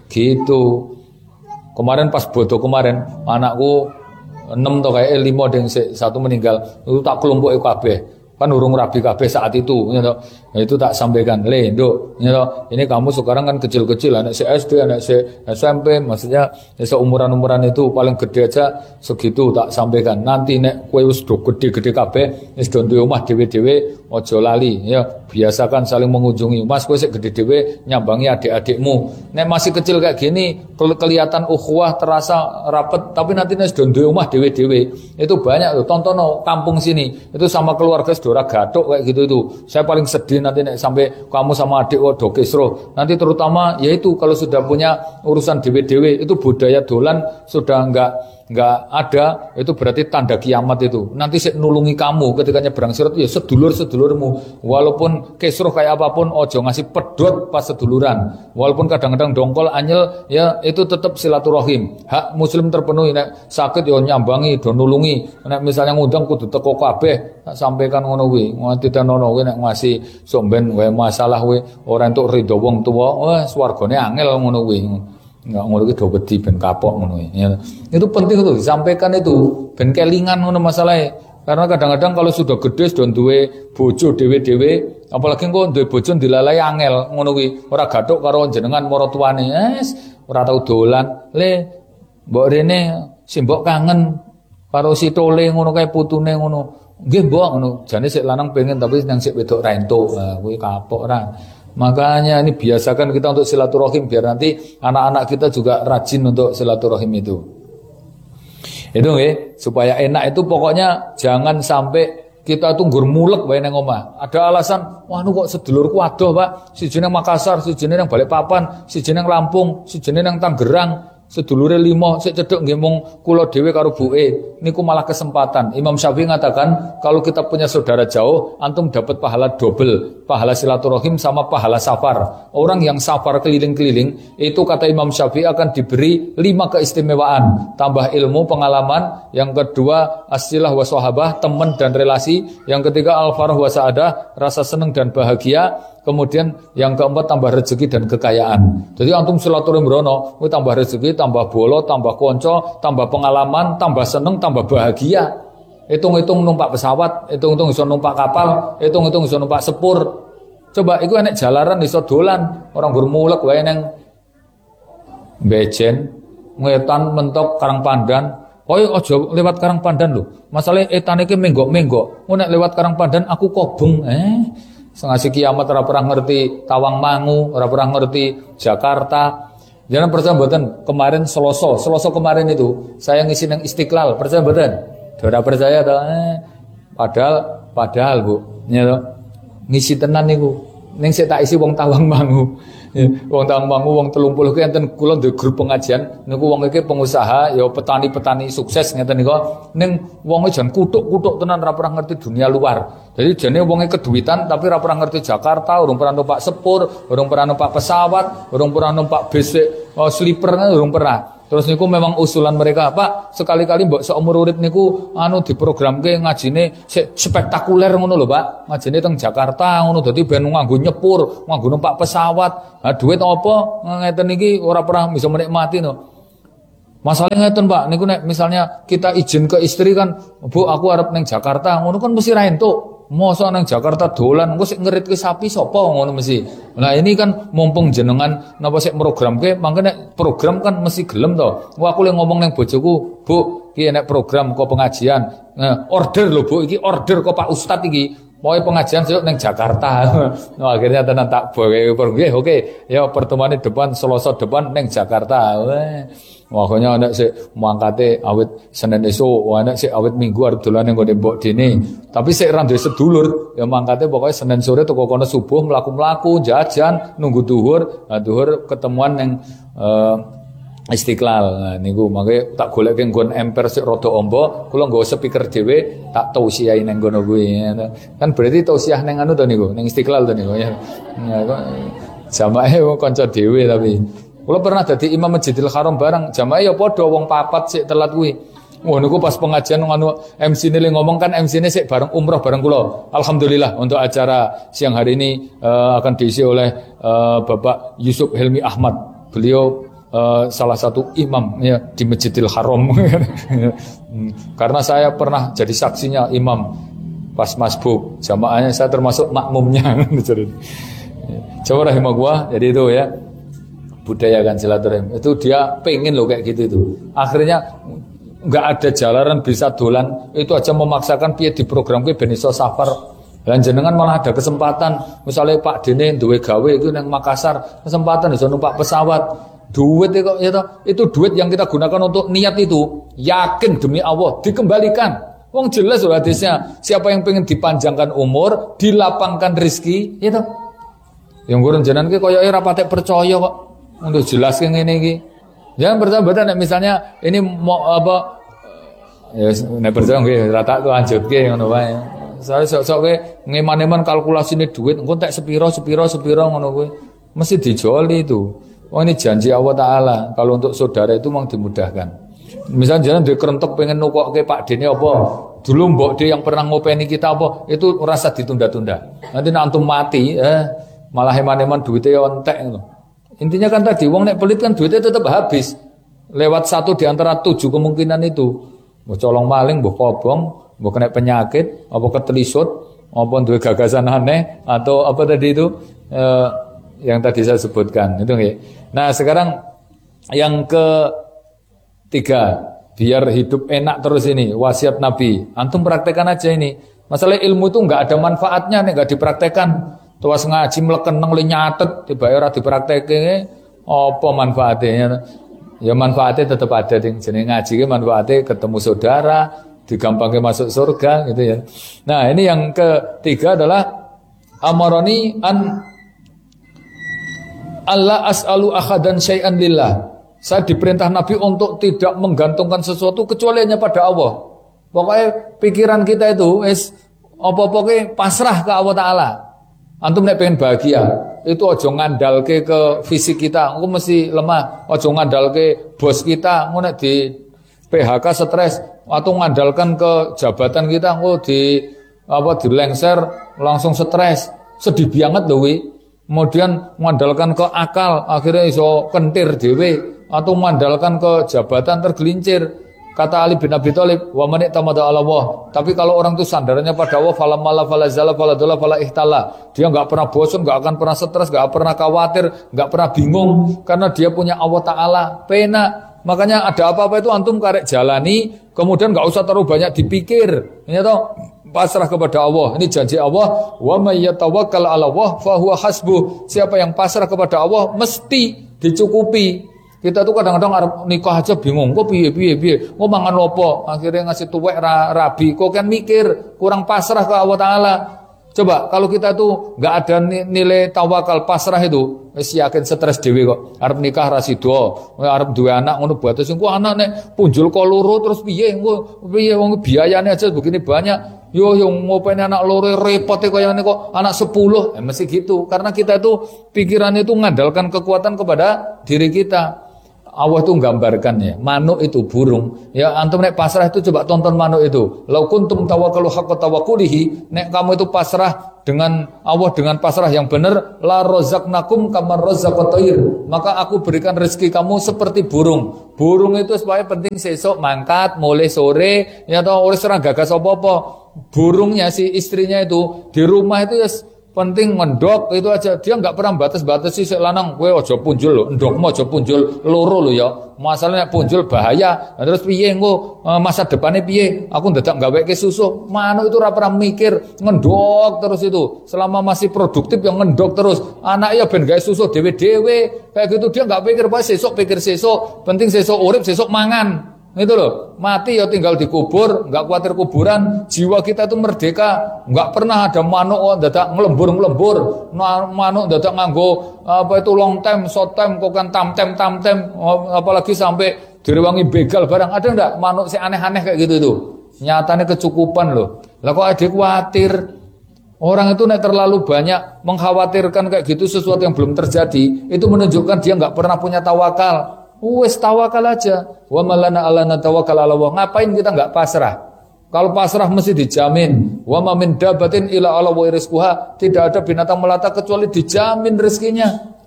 Gitu. Kemarin pas bodoh kemarin, anakku enam atau kayak lima dan satu meninggal, itu tak kelompok kabeh. Kan urung rabi kabeh saat itu, gitu. Nah, itu tak sampaikan, le, Nduk, gitu. Ini kamu sekarang kan kecil-kecil, anak si S D, anak si S M P, maksudnya seumuran-umuran itu paling gede aja segitu tak sampaikan. Nanti nek kowe wis do gede-gede kabeh, wis do duwe omah dhewe-dhewe, aja lali, ya. Biasakan saling mengunjungi. Mas kowe sik gede dhewe nyambangi adik-adikmu. Nek masih kecil kayak gini, kelihatan ukhuwah terasa rapet, tapi nanti nek do duwe omah dhewe-dhewe, itu banyak tuh. Tontono kampung sini, itu sama keluarga ora gathuk kayak gitu itu. Saya paling sedih nanti nek sampai kamu sama adik do kisruh. Nanti terutama yaitu kalau sudah punya urusan dewe-dewe, itu budaya dolan sudah enggak enggak ada, itu berarti tanda kiamat itu. Nanti saya nulungi kamu ketika nyebrang sirat ya sedulur-sedulurmu. Walaupun kisruh kayak apapun ojo ngasih pedot pas seduluran. Walaupun kadang-kadang dongkol anyel ya itu tetap silaturahim. Hak muslim terpenuhi, nek sakit ya nyambangi, do nulungi. Nek misalnya ngundang kudu teko kabeh, tak sampaikan ngono kuwi. Nganti tenono kuwi nek ngasih somben wae masalah kuwi ora entuk ridho wong tuwa, wah swargane angel ngono kuwi. Enggak ngono iki do wedi ben kapok ngono ya. Itu penting tuh disampaikan itu ben kelingan ngono masalahe. Karena kadang-kadang kalau sudah gede sudah duwe bojo dhewe-dhewe, apalagi kok duwe bojo dilalai angel ngono kuwi. Ora gathuk karo jenengan maratuwane. Wes ora tau dolan. Le mbok rene si mbok kangen karo si tole ngono kae putune ngono. Nggih mbok ngono. Jane sik lanang pengen tapi nang sik wedok ra entuk. Nah, kuwi kapok ra. Makanya ini biasakan kita untuk silaturahim biar nanti anak-anak kita juga rajin untuk silaturahim itu. Itu nggih, supaya enak itu pokoknya jangan sampai kita tuh ngurmulek wae nang omah. Ada alasan, wah nu kok sedulurku adoh, Pak. Sijine nang Makassar, sijine nang Balikpapan, sijine nang Lampung, sijine nang Tangerang. Sedulure limo sik cedhek nggih mung kula dhewe karo buke. Niku malah kesempatan. Imam Syafi'i mengatakan kalau kita punya saudara jauh, antum dapat pahala double, pahala silaturahim sama pahala safar. Orang yang safar keliling-keliling itu kata Imam Syafi'i akan diberi lima keistimewaan, tambah ilmu, pengalaman. Yang kedua asilah wa sahabah, teman dan relasi. Yang ketiga al-farah wa sa'adah, rasa senang dan bahagia. Kemudian yang keempat tambah rezeki dan kekayaan. Jadi antum silaturahim rono, kuwi tambah rezeki, tambah bolo, tambah konco, tambah pengalaman, tambah seneng, tambah bahagia. Hitung-hitung numpak pesawat, hitung-hitung iso numpak kapal, hitung-hitung iso numpak sepur. Coba iku enek jalaran iso dolan, orang bermulek wae nang Bejen, Ngetan, Mentok, Karangpandan, Koyo aja lewat Karang Pandan lho. Masalahe etane ki menggok-menggok. Engko nek lewat Karang Pandan aku kobong. Eh, sengasih kiamat ora pernah ngerti Tawangmangu, ora pernah ngerti Jakarta. Jangan percaya mboten, kemarin Selasa, Selasa kemarin itu saya ngisi nang Istiqlal, percaya mboten? Ora percaya to. Eh, padahal padahal Bu, ya to. Ngisi tenan niku. Ning sik tak isi wong Tawangmangu. Ya, wong Tawangmangu wong telung puluh ki enten kula ndek grup pengajian niku wong iki pengusaha ya petani-petani sukses ngeten niku. Ning wonge jan kutuk-kutuk tenan ora pernah ngerti dunia luar. Jadi jane wonge keduwitan tapi ora pernah ngerti Jakarta, urung pernah numpak sepur, urung pernah numpak pesawat, urung pernah numpak bis oh, sleeper urung pernah. Terus niku memang usulan mereka, Pak, sekali-kali mbok seumur urip niku anu diprogramke ngajine spektakuler ngono lho, Pak. Ngajine teng Jakarta ngono dadi ben nganggo nyepur, nganggo numpak pesawat. Lah duit apa ngeten iki ora pernah bisa menikmati no. Masalahnya ngeten, Pak, niku nek misalnya kita izin ke istri kan, Bu, aku arep ning Jakarta, ngono kan mesti ra entuk. Mosok nang Jakarta dolan engko sik ngeritke sapi sapa ngono mesti. Nah ini kan mumpung jenengan napa sik programke, mangke nek program kan mesti gelem to. Wah aku le ngomong nang bojoku, Bu, iki nek program kok pengajian. Nah, order lho Bu, iki order kok Pak Ustad iki. Mau pengajian sik nang Jakarta. Nah, akhirnya tenan tak bae nggih oke. Ya pertemuan depan Selasa depan nang Jakarta. Makanya anak si mangkate awet Senin esuk, anak si awet Minggu arep dolan ning gone mbok dene. Tapi sik ra duwe sedulur, ya mangkate pokoke Senin sore teko kono subuh mlaku-mlaku, jajan, nunggu duhur, nah duhur ketemuan ning uh, Istiqlal. Nah niku mangke tak goleke nggon emper sik rada amba, kula nggawa speaker dhewe, tak tausiah ning ngono kuwi. Kan berarti tausiah ning anu to niku, ning Istiqlal to niku ya. Ya kok jamaah kanca dhewe tapi kula pernah dadi imam Masjidil Haram bareng, jamaah ya padha wong papat sik telat kuwi. Wah niku pas pengajian anu M C ne ngomong kan M C ne sik bareng umroh bareng kula. Alhamdulillah untuk acara siang hari ini uh, akan diisi oleh uh, Bapak Yusuf Helmi Ahmad. Beliau uh, salah satu imam ya di Masjidil Haram. Karena saya pernah jadi saksinya imam pas masbuk. Jamaahnya saya termasuk makmumnya. Coba rahimah gua, jadi itu ya. Budayakan silaturahim itu dia pengen loh kayak gitu itu akhirnya nggak ada jalanan bisa dolan itu aja memaksakan piye di program ke ben iso safar dan jenengan malah ada kesempatan misalnya Pak Dene duwe gawe itu nang Makassar kesempatan iso numpak pesawat duit itu itu, itu duit yang kita gunakan untuk niat itu yakin demi Allah dikembalikan wong jelas loh hadisnya siapa yang pengen dipanjangkan umur dilapangkan rezeki itu yang gurun jenengan ki koyoke ora patek percaya kok untuk jelaskan ini iki. Jangan bertambah misalnya ini mau apa ya nek percaya nggih rata tuh anjutke ngono wae. Saya sok-sok kowe ngeman-eman kalkulasine duit engko tek sepiro sepiro sepiro ngono kuwi. Mesti dijoli itu. Oh ini janji Allah Taala kalau untuk saudara itu memang dimudahkan. Misalnya jangan dikerentek pengen nukokke Pak Dene apa dulu Mbok De yang pernah ngopeni kita apa itu rasa ditunda-tunda. Nanti nek antum mati eh malah eman-eman duitnya entek ngono. Intinya kan tadi wong nek pelit kan duitnya tetap habis. Lewat satu di antara tujuh kemungkinan itu. Mbok colong maling, mbok kobong, mbok kena penyakit, apa ketelisut, apa duwe gagasan aneh atau apa tadi itu eh, yang tadi saya sebutkan. Itu nggih. Nah, sekarang yang ketiga, biar hidup enak terus ini, wasiat Nabi. Antum praktekkan aja ini. Masalah ilmu itu enggak ada manfaatnya nek enggak dipraktekkan. Tuas ngaji mleken nang le nyatet tiba ora dipraktekke apa manfaatnya ya manfaatnya tetap ada ding jenenge ngaji ki manfaatnya ketemu saudara digampangke masuk surga gitu ya. Nah ini yang ketiga adalah amaroni an Allah as'alu akhadan syai'an lillah. Saya diperintah Nabi untuk tidak menggantungkan sesuatu kecuali hanya pada Allah. Pokoknya pikiran kita itu es apa-apa ke pasrah ke Allah Ta'ala. Antum nek pengen bahagia, itu ojo ngandalke ke fisik kita, engko mesti lemah. Ojo ngandalke bos kita, engko nek di P H K stres, atau ngandalkan ke jabatan kita, engko di apa dilengser langsung stres. Sedih banget lho wi. Kemudian mengandalkan ke akal, akhirnya iso kentir dhewe, atau mengandalkan ke jabatan tergelincir. Kata Ali bin Abi Thalib, wa man i'tamada 'ala Allah. Tapi kalau orang itu sandarannya pada Allah, fala mala fala zala fala dalla fala ihtala. Dia enggak pernah bosan, enggak akan pernah stres, enggak pernah khawatir, enggak pernah bingung karena dia punya Allah Taala. Pena Makanya ada apa-apa itu antum karek jalani, kemudian nggak usah terlalu banyak dipikir. Ini toh pasrah kepada Allah. Ini janji Allah, wa may yatawakkal 'ala Allah fa huwa hasbuh. Siapa yang pasrah kepada Allah mesti dicukupi. Kita tuh kadang-kadang arep nikah aja bingung, kok piye piye piye, kok mangan opo, akhirnya ngasih tuwek ra, rabi, kok kan mikir, kurang pasrah ke Allah Ta'ala. Coba kalau kita tuh nggak ada nilai tawakal pasrah itu, wis yakin stres dhewe kok. Arep nikah ra sida, arep duwe anak ngono batas engko anak nek punjul kok loro terus piye, engko piye wong biayane aja begini banyak. Yo yo ngopeni anak loro repot e koyo ngene kok anak sepuluh, eh, mesti gitu. Karena kita itu pikirannya itu mengandalkan kekuatan kepada diri kita. Allah itu menggambarkan ya, manuk itu burung. Ya antum nek pasrah itu coba tonton manuk itu. Lau kuntum tawakkalu haqqa tawakkulihi, nek kamu itu pasrah dengan Allah dengan pasrah yang benar, la razaqnakum kama razaqat thair. Maka aku berikan rezeki kamu seperti burung. Burung itu supaya penting sesuk mangkat mulai sore, ya toh ora serang gagas apa-apa. Burungnya si istrinya itu di rumah itu ya penting mendok itu aja, dia nggak pernah batas-batas sih lanang, gue ojo punjul lo, endok mau ojo punjul loro lo ya, masalahnya punjul bahaya, nah, terus piye engko masa depannya piye, aku ndadak gawe ke susu, manuk itu ora pernah mikir, ngendok terus itu, selama masih produktif yang ngendok terus, anak ya ben gawe susu dewe-dewe, kayak gitu dia nggak pikir pas sesok pikir sesok, penting sesok urip sesok mangan. Itu loh, mati ya tinggal dikubur, nggak khawatir kuburan. Jiwa kita itu merdeka, nggak pernah ada manuk oh, dadak ngelembur-ngelembur, manuk dadak nganggo apa itu long time, short time, kok kan tam tem tam tem, apalagi sampai direwangi begal barang. Ada enggak manuk si aneh-aneh kayak gitu itu? Nyatanya kecukupan loh. Lah kok ada khawatir? Orang itu nek terlalu banyak mengkhawatirkan kayak gitu sesuatu yang belum terjadi, itu menunjukkan dia nggak pernah punya tawakal. Wes tawakal aja. Wa malana ala natawakkal ala Allah. Ngapain kita enggak pasrah? Kalau pasrah mesti dijamin. Wa ma min dabatin ila ala wa rizquha. Tidak ada binatang melata kecuali dijamin rezekinya.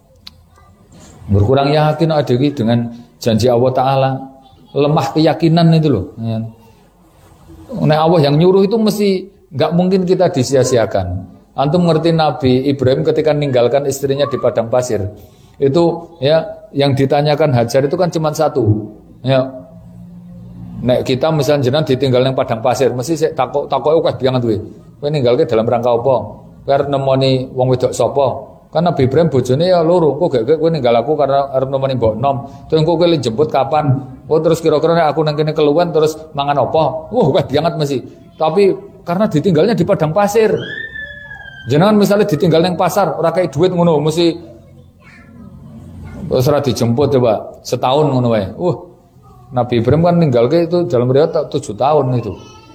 Berkurang yakin ada dengan janji Allah Ta'ala. Lemah keyakinan itu loh. Nek Allah yang nyuruh itu mesti enggak mungkin kita disia-siakan. Antum ngerti Nabi Ibrahim ketika meninggalkan istrinya di padang pasir. Itu ya yang ditanyakan Hajar itu kan cuma satu ya, nek kita misalnya jenengan ditinggal yang padang pasir mesti sik takok takok akeh biangan duwe kowe ninggalke dalam rangka apa karep nemoni wong wedok sapa kan Nabi Ibrahim bojone ya loro kok gak kowe ninggal aku karena arep nemoni mbok nom terus kok kowe jemput kapan oh terus kira-kira aku nang kene keluwen terus mangan apa wah akeh biangat mesti tapi karena ditinggalnya di padang pasir jenengan misalnya ditinggal yang pasar ora kaya duit ngono mesti terus ora dijemput coba setahun ngono wae. Uh, Nabi Ibrahim kan ninggalke itu dalam riwayat tujuh tahun itu.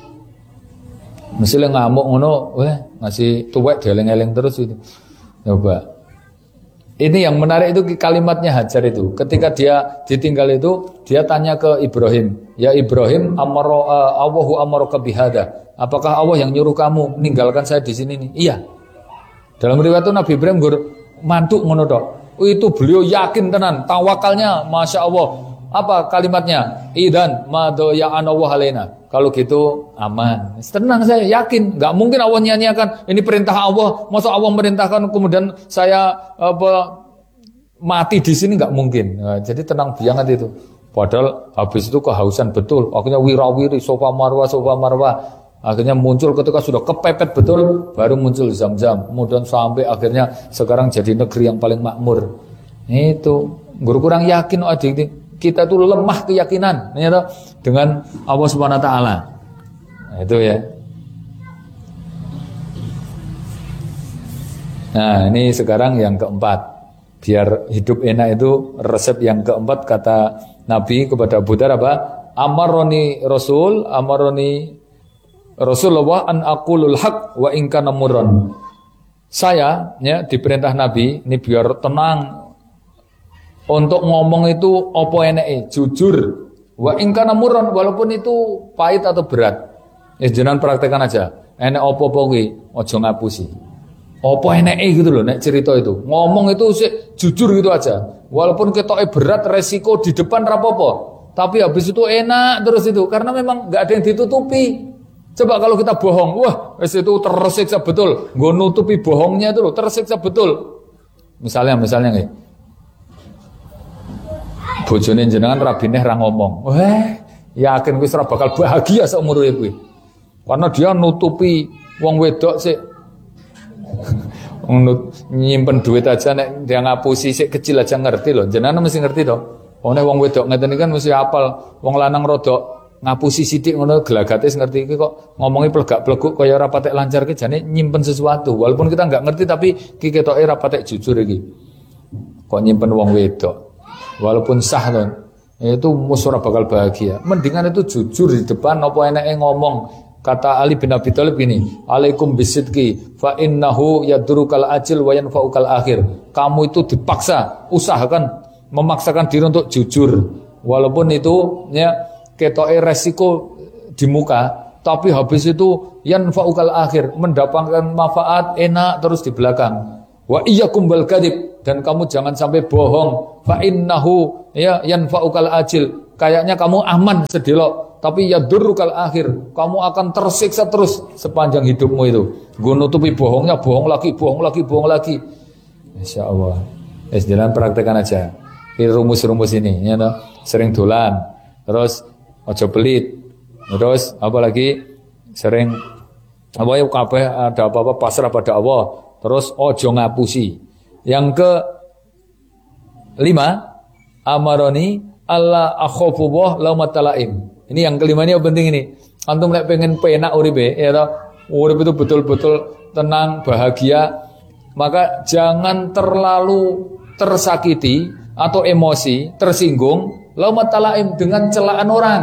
Mesti ngamuk ngono, weh ngasih tuwek dieling-eling terus itu. Coba. Ini yang menarik itu kalimatnya Hajar itu. Ketika dia ditinggal itu, dia tanya ke Ibrahim, "Ya Ibrahim, amara uh, Allahu amaraka bihada." Apakah Allah yang nyuruh kamu meninggalkan saya di sini nih? Iya. Dalam riwayat itu Nabi Ibrahim gur mantuk ngono tok. Itu beliau yakin tenan, tawakalnya Masya Allah. Apa kalimatnya? Idan madoya Allah alaina. Kalau gitu aman. Tenang saya yakin, nggak mungkin Allah nyanyiakan ini perintah Allah. Masa Allah merintahkan kemudian saya apa mati di sini nggak mungkin. Nah, jadi tenang banget itu. Padahal habis itu kehausan betul. Akhirnya wirawiri sofa marwa sofa marwa. Akhirnya muncul ketika sudah kepepet betul, baru muncul Zam-Zam. Kemudian sampai akhirnya sekarang jadi negeri yang paling makmur. Itu guru kurang yakin oh adik kita tuh lemah keyakinan ternyata dengan Allah Subhanahu Wa Taala. Nah, itu ya. Nah ini sekarang yang keempat. Biar hidup enak itu resep yang keempat kata Nabi kepada Abu Dzar apa? Amaroni Rasul, amaroni Rasulullah an aqulul haq wa in kana murran. Saya ya diperintah Nabi ini biar tenang untuk ngomong itu apa eneke, jujur. Wa in kana murran walaupun itu pahit atau berat. Ya jenengan praktekkan aja. Enek apa-apa kuwi aja ngapusi. Apa eneke gitu loh nek cerita itu. Ngomong itu sih, jujur gitu aja. Walaupun ketoke berat resiko di depan rapopo, tapi habis itu enak terus itu karena memang enggak ada yang ditutupi. Coba kalau kita bohong, wah, wis itu tersiksa betul. Nggo nutupi bohongnya itu loh, tersiksa betul. Misalnya, misalnya nih. bojone jenengan rabineh ra ngomong. Wah, yakin wis ora bakal bahagia seumur hidup kuwi. Karena dia nutupi wong wedok sik nyimpen duit aja nek dia ngapusi sik kecil aja ngerti loh. Jenengan mesti ngerti toh. Wong wong wedok ngeten iki kan mesti hafal. Wong lanang rodok ngapusi sithik ngono gelagate ngerti iki kok ngomongi plegak-pleguk kaya ora patek lancar ki jane nyimpen sesuatu. Walaupun kita enggak ngerti tapi ki ketoke ora patek jujur iki. Kok nyimpen wong wedok. Walaupun sah to, itu musuh bakal bahagia. Mendingan itu jujur di depan apa enake ngomong. Kata Ali bin Abi Thalib ini, alaikum bisidqi fa innahu yadurukal ajil wa yanfa'ukal akhir. Kamu itu dipaksa, usahakan memaksakan diri untuk jujur. Walaupun itu ya ketoke resiko di muka, tapi habis itu yanfa'ukal akhir, mendapatkan manfaat enak terus di belakang. Wa iyyakum bil kadzib, dan kamu jangan sampai bohong. Fa innahu ya yanfa'ukal ajil. Kayaknya kamu aman sedelok, tapi ya durukal akhir, kamu akan tersiksa terus sepanjang hidupmu itu. Gue nutupi bohongnya, bohong lagi, bohong lagi, bohong lagi. Insya Allah. Es jalan praktekan aja. Ini rumus-rumus ini, ya no? Sering dolan, terus ojo pelit, terus apa lagi? Sering apa ya kabeh ada apa-apa pasrah pada Allah, terus ojo ngapusi. Yang ke lima, amaroni Allah akhafullah laumatalaim. Ini yang kelima ini yang penting ini. Antum lek pengen penak uripe, ya toh. Urip itu betul-betul tenang, bahagia, maka jangan terlalu tersakiti atau emosi, tersinggung laumatalaim dengan celaan orang.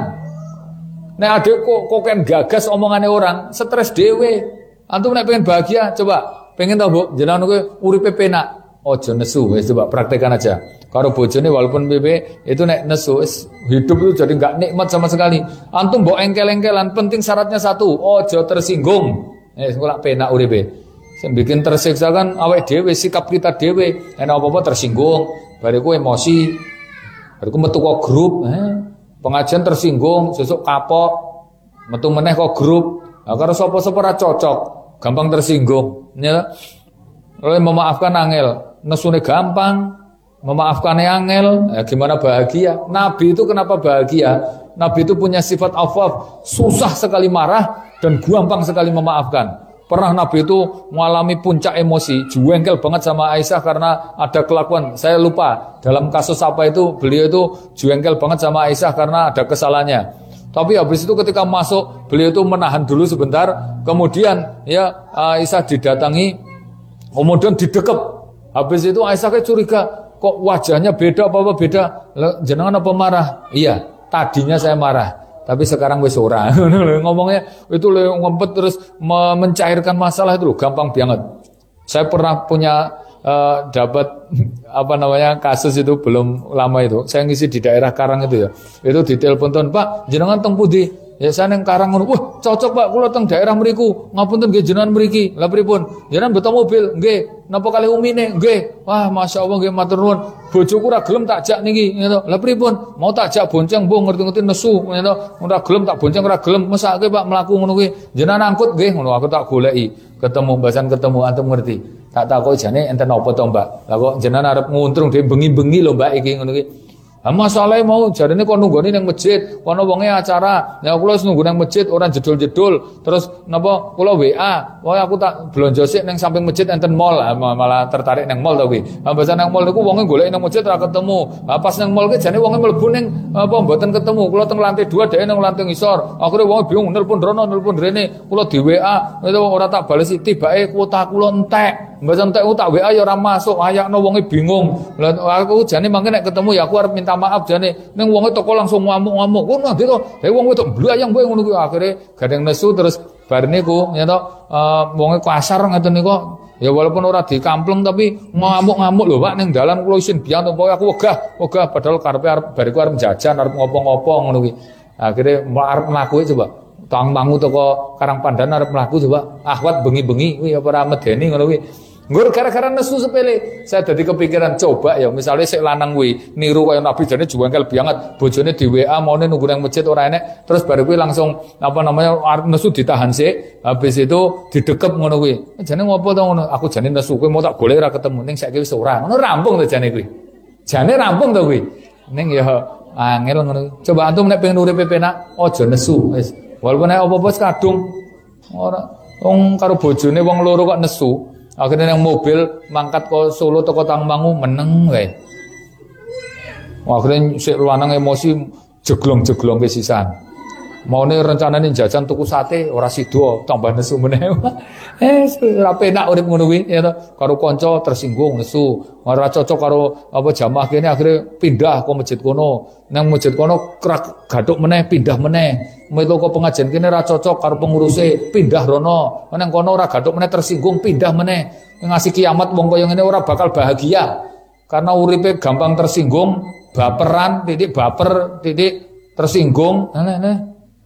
Nek adek kok kok kan gagas omongane orang, stres dhewe. Antum lek pengen bahagia, coba pengen tau Bu, jenengan kowe uripe penak. Ojo nesu, wis coba praktekkan aja. Karo bojone walaupun B B itu nek nesu, hidup itu jadi enggak nikmat sama sekali. Antum mbok engkel-engkelan, penting syaratnya satu, ojo tersinggung. Eh kok penak uripe. Sing bikin tersiksa kan awake dhewe, sikap kita dhewe. Nek apa-apa tersinggung, bariku emosi. Bariku metu kok grup, eh pengajian tersinggung, sesuk kapok. Metu meneh kok grup. Nah, karo sapa-sapa ora cocok, gampang tersinggung, ya. Oleh memaafkan angel, nesune gampang, memaafkannya angel, ya gimana bahagia? Nabi itu kenapa bahagia? Nabi itu punya sifat afaf, susah sekali marah dan gampang sekali memaafkan. Pernah Nabi itu mengalami puncak emosi, jengkel banget sama Aisyah karena ada kelakuan. Saya lupa dalam kasus apa itu, beliau itu jengkel banget sama Aisyah karena ada kesalahannya. Tapi habis itu ketika masuk, beliau itu menahan dulu sebentar, kemudian ya Aisyah didatangi. Kemudian didekep. Habis itu Aisyah kayak curiga, kok wajahnya beda apa-apa beda. Jenengan apa marah? Iya, tadinya saya marah, tapi sekarang wis ora. Ngomongnya itu ngempet terus mencairkan masalah itu loh, gampang banget. Saya pernah punya uh, dapat apa namanya kasus itu belum lama itu. Saya ngisi di daerah Karang itu ya. Itu ditelepon tuh, Pak, jenengan teng pundi? Ya saya neng Karang ngono. Wah, cocok Pak, kula teng daerah mriku. Ngapunten nggih jenengan mriki. Lah pripun? Jenengan beto mobil? Nggih. Napa kalih umine? Nggih. Wah, masyaallah nggih matur nuwun. Bojoku ora gelem tak jak niki, ngono. Lah pripun? Mau tak jak bonceng, mbuh ngerti-ngerti nesu, ngono. Ora gelem tak bonceng, ora gelem. Mesake Pak mlaku ngono kuwi. Jenengan angkut nggih, ngono aku tak goleki. Ketemu mbasan ketemu antum ngerti. Tak takoki jane enten apa to, Mbak? Lah kok jenengan arep nguntrung dhewe bengi-bengi lho Mbak iki ngono kuwi. Ah masalahnya mau jarene kok nunggoni nang masjid, kono wonge acara. Ya kula wis nunggu nang masjid ora jedul-jedul. Terus napa kula W A, wah aku tak blonjo sik nang samping masjid enten mall, malah tertarik nang mall to kuwi. Ambasan nang mall niku wonge golek nang masjid ora ketemu. Ah pas nang mall ki jane wonge mlebu ning apa mboten ketemu. Kula teng lantai dua dhek nang lantai ngisor. Akhire wonge bingung nelpon rono nelpon rene. Kula di W A itu ora tak balesi tibake kuota kula entek. Mboten entek tak W A ya ora masuk. Ayakno wonge bingung. Lah aku jane mangke nek ketemu ya aku arep minta maaf jane ning wong toko langsung ngamuk-ngamuk ngono nanti to dhewe wong wedok blayang bae ngono kuwi akhire gadeng nesu terus bar niku ya to uh, wong kasar ngoten niku ya walaupun ora dikampleng tapi ngamuk-ngamuk lho Pak ning dalan kula isin biyen pokoke aku wegah wegah padahal karepe arep bariku arep jajan arep ngopo-ngopo ngono kuwi akhire arep mlaku coba tang mangu toko Karangpandan arep mlaku coba ahwat bengi-bengi kuwi apa ora medeni ngono kuwi. Nggur gara-gara nesu sepele, saya jadi kepikiran coba ya misalnya sik lanang kuwi niru kaya Nabi jane jengkel banget, bojone di W A maune nunggu nang masjid ora enek, terus baru kuwi langsung apa namanya arep nesu ditahan sik, habis itu didekep ngono kuwi. Jane ngopo to ngono? Aku jane nesu kowe mau tak golek ora ketemu ning saiki wis ora. Ngono rampung to jane kuwi. Jane rampung to kuwi. ning ya angel ngono. Coba antum nek pengen urip penak aja nesu wis. Walaupun nek apa-apa kadung ora wong karo bojone wong loro kok nesu. Akhirnya yang mobil mangkat ke Solo teko Tangmangu meneng wae. Akhirnya si lanang emosi jeglong-jeglong ke sisan. Mau nih rencananya jajan tuku sate ora sido tambah nesu meneh. Eh ora penak urip ngono kuwi ya to. Karo kanca tersinggung nesu. Ora cocok karo apa jamaah kene akhirnya pindah ke masjid kono. Nang masjid kono krak gathuk meneh pindah meneh. Melu ke pengajian kene ora cocok karo penguruse pindah rono. Nang kono ora gathuk meneh tersinggung pindah meneh. Ngasih kiamat wong kaya ngene ora bakal bahagia. Karena uripe gampang tersinggung, baperan, titik baper, titik tersinggung. Nah, nah.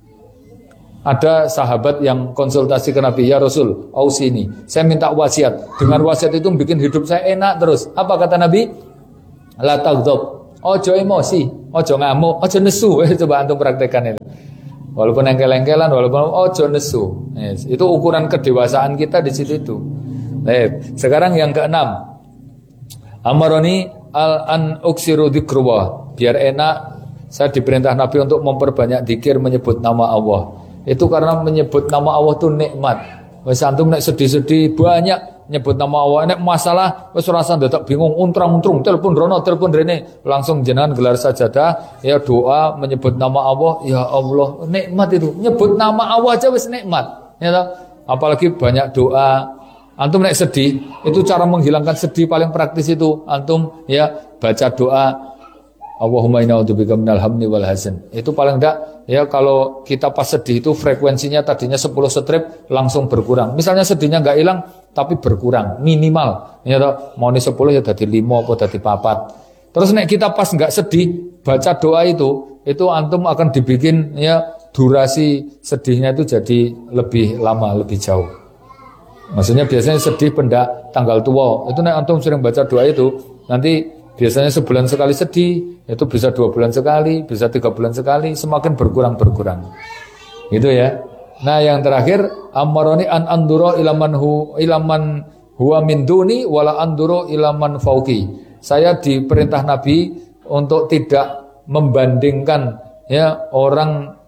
Ada sahabat yang konsultasi ke Nabi, ya Rasul, ausini, saya minta wasiat. Dengan wasiat itu bikin hidup saya enak terus. Apa kata Nabi? La taghdab, ojo emosi, ojo ngamuk, ojo nesu. Coba antum praktekkan itu. Walaupun engkel-engkelan, walaupun ojo nesu. Yes. Itu ukuran kedewasaan kita di situ itu. Baik. Sekarang yang keenam, amaroni al an uksiru dzikrullah. Biar enak, saya diperintah Nabi untuk memperbanyak zikir menyebut nama Allah. Itu karena menyebut nama Allah itu nikmat. Wis antum nek sedih-sedih banyak nyebut nama Allah, nek masalah wis rasa dadak bingung, untrang-untrung, telepon rono, telepon rene, langsung jenengan gelar sajadah, ya doa menyebut nama Allah, ya Allah, nikmat itu. Nyebut nama Allah aja wis nikmat, ya toh? Apalagi banyak doa. Antum nek sedih, itu cara menghilangkan sedih paling praktis itu antum ya baca doa Allahumma inna a'udzubika minal hammi wal hazan. Itu paling enggak ya kalau kita pas sedih itu frekuensinya tadinya sepuluh strip langsung berkurang. Misalnya sedihnya enggak hilang tapi berkurang minimal. Ya toh, mau ni sepuluh ya jadi lima apa jadi papat. Terus nek kita pas enggak sedih baca doa itu, itu antum akan dibikin ya durasi sedihnya itu jadi lebih lama, lebih jauh. Maksudnya biasanya sedih pendak tanggal tua. Itu nek antum sering baca doa itu nanti biasanya sebulan sekali sedih, itu bisa dua bulan sekali, bisa tiga bulan sekali, semakin berkurang-berkurang. Gitu ya. Nah yang terakhir, amaroni an anduro ilaman hu ilaman huwa min duni wala anduro ilaman fauqi. Saya diperintah Nabi untuk tidak membandingkan ya orang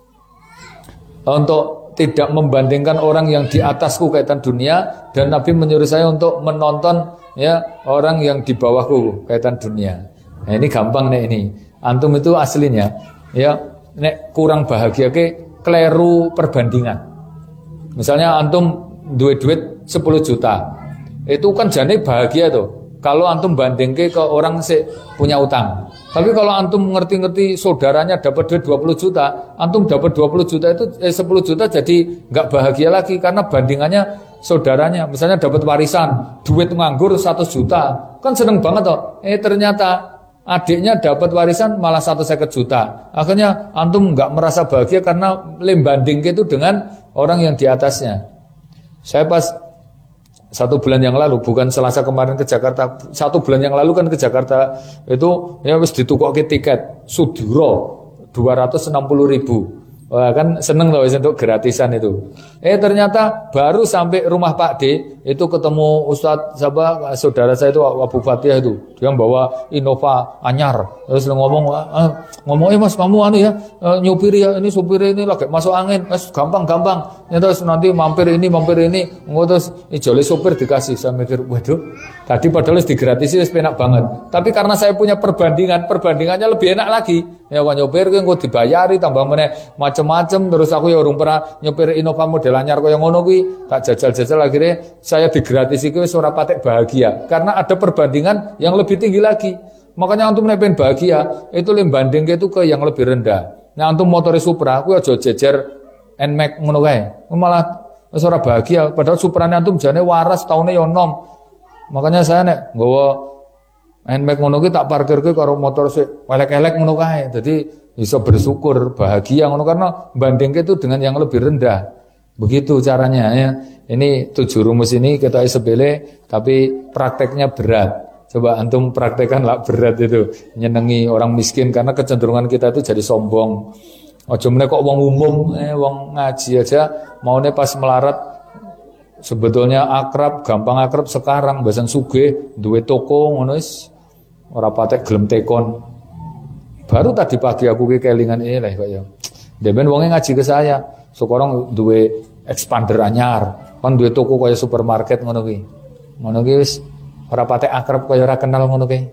untuk tidak membandingkan orang yang di atasku kaitan dunia, dan Nabi menyuruh saya untuk menonton ya orang yang di bawahku kaitan dunia. Nah ini gampang nih ini. Antum itu aslinya ya nek kurang bahagia ke kleru perbandingan. Misalnya antum duit duit sepuluh juta. Itu kan jane bahagia tuh. Kalau antum bandingke ke orang sih punya utang. Tapi kalau antum ngerti-ngerti saudaranya dapat duit dua puluh juta, antum dapat dua puluh juta itu eh, sepuluh juta jadi nggak bahagia lagi karena bandingannya saudaranya. Misalnya dapat warisan, duit nganggur satu juta, kan seneng banget toh. Eh ternyata adiknya dapat warisan malah satu seket juta. Akhirnya antum nggak merasa bahagia karena lembanding itu dengan orang yang di atasnya. Saya pas satu bulan yang lalu, bukan Selasa kemarin ke Jakarta, satu bulan yang lalu kan ke Jakarta itu ya wis ditukokke tiket Sudiro dua ratus enam puluh ribu. Wah kan seneng loh untuk gratisan itu. Eh ternyata baru sampai rumah Pak D itu ketemu Ustadz siapa saudara saya itu Abu Fatihah itu, dia bawa Innova anyar, terus ngomong ah, ngomong eh mas kamu anu ya nyupiri ya, ini supir ini lagi masuk angin, mas gampang gampang, ya, terus nanti mampir ini mampir ini, terus ijoli supir dikasih. Saya mikir waduh, tadi padahal digratisi penak banget, tapi karena saya punya perbandingan, perbandingannya lebih enak lagi. Ya kan nyopir gue gue dibayari tambah meneh macem-macem, terus aku ya urung pernah nyopir Innova model anyar kaya ngono kuwi, tak jajal-jajal akhirnya saya digratisi kuwi ora patek bahagia karena ada perbandingan yang lebih tinggi lagi. Makanya antum nek pengen bahagia itu lembanding itu ke yang lebih rendah. Nah antum motor Supra kuwi aja jejer N-Max ngono kae, malah wis ora bahagia padahal Suprane antum jane waras taune yo enom. Makanya saya nek nggawa N-Max ngono ki tak parkirke karo motor sik elek-elek ngono kae. Dadi bisa bersyukur, bahagia ngono karena bandingke itu dengan yang lebih rendah. Begitu caranya ya. Ini tujuh rumus ini kita sepele tapi prakteknya berat. Coba antum praktekkan lah berat itu. Nyenengi orang miskin karena kecenderungan kita itu jadi sombong. Aja meneh kok wong umum, eh wong ngaji aja maune pas melarat sebetulnya akrab, gampang akrab sekarang bahasan sugih, duwe toko ngono wis ora patek gelem tekon. Baru tadi pagi aku ke kelingan ini lah kok ya. Demen wonge ngaji ke saya. Sekarang duwe expander anyar, kan duwe toko kaya supermarket ngono kuwi. Ngono kuwi wis ora patek akrab kaya ora kenal ngono kuwi.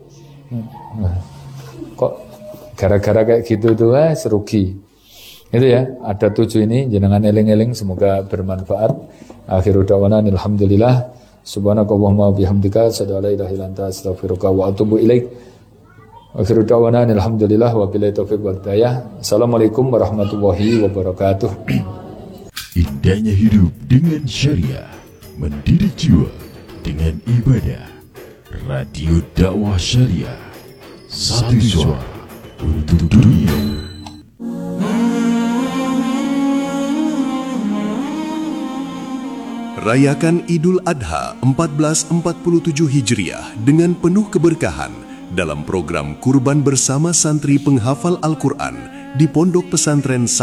Kok gara-gara kayak gitu tuh eh serugi. Itu ya, ada tujuh ini jenengan eling-eling semoga bermanfaat. Akhirul da'wana alhamdulillah. Subhanakallahumma bihamdika asyhadu an la ilaha illa anta astaghfiruka wa atubu ilaik. Akhirul da'wana alhamdulillah wa billahi taufiq wal hidayah. Assalamualaikum warahmatullahi wabarakatuh. Indahnya hidup dengan syariah, mendidik jiwa dengan ibadah. Radio Dakwah Syariah, satu suara untuk dunia. Rayakan Idul Adha seribu empat ratus empat puluh tujuh Hijriah dengan penuh keberkahan dalam program Kurban bersama santri penghafal Al-Quran di Pondok Pesantren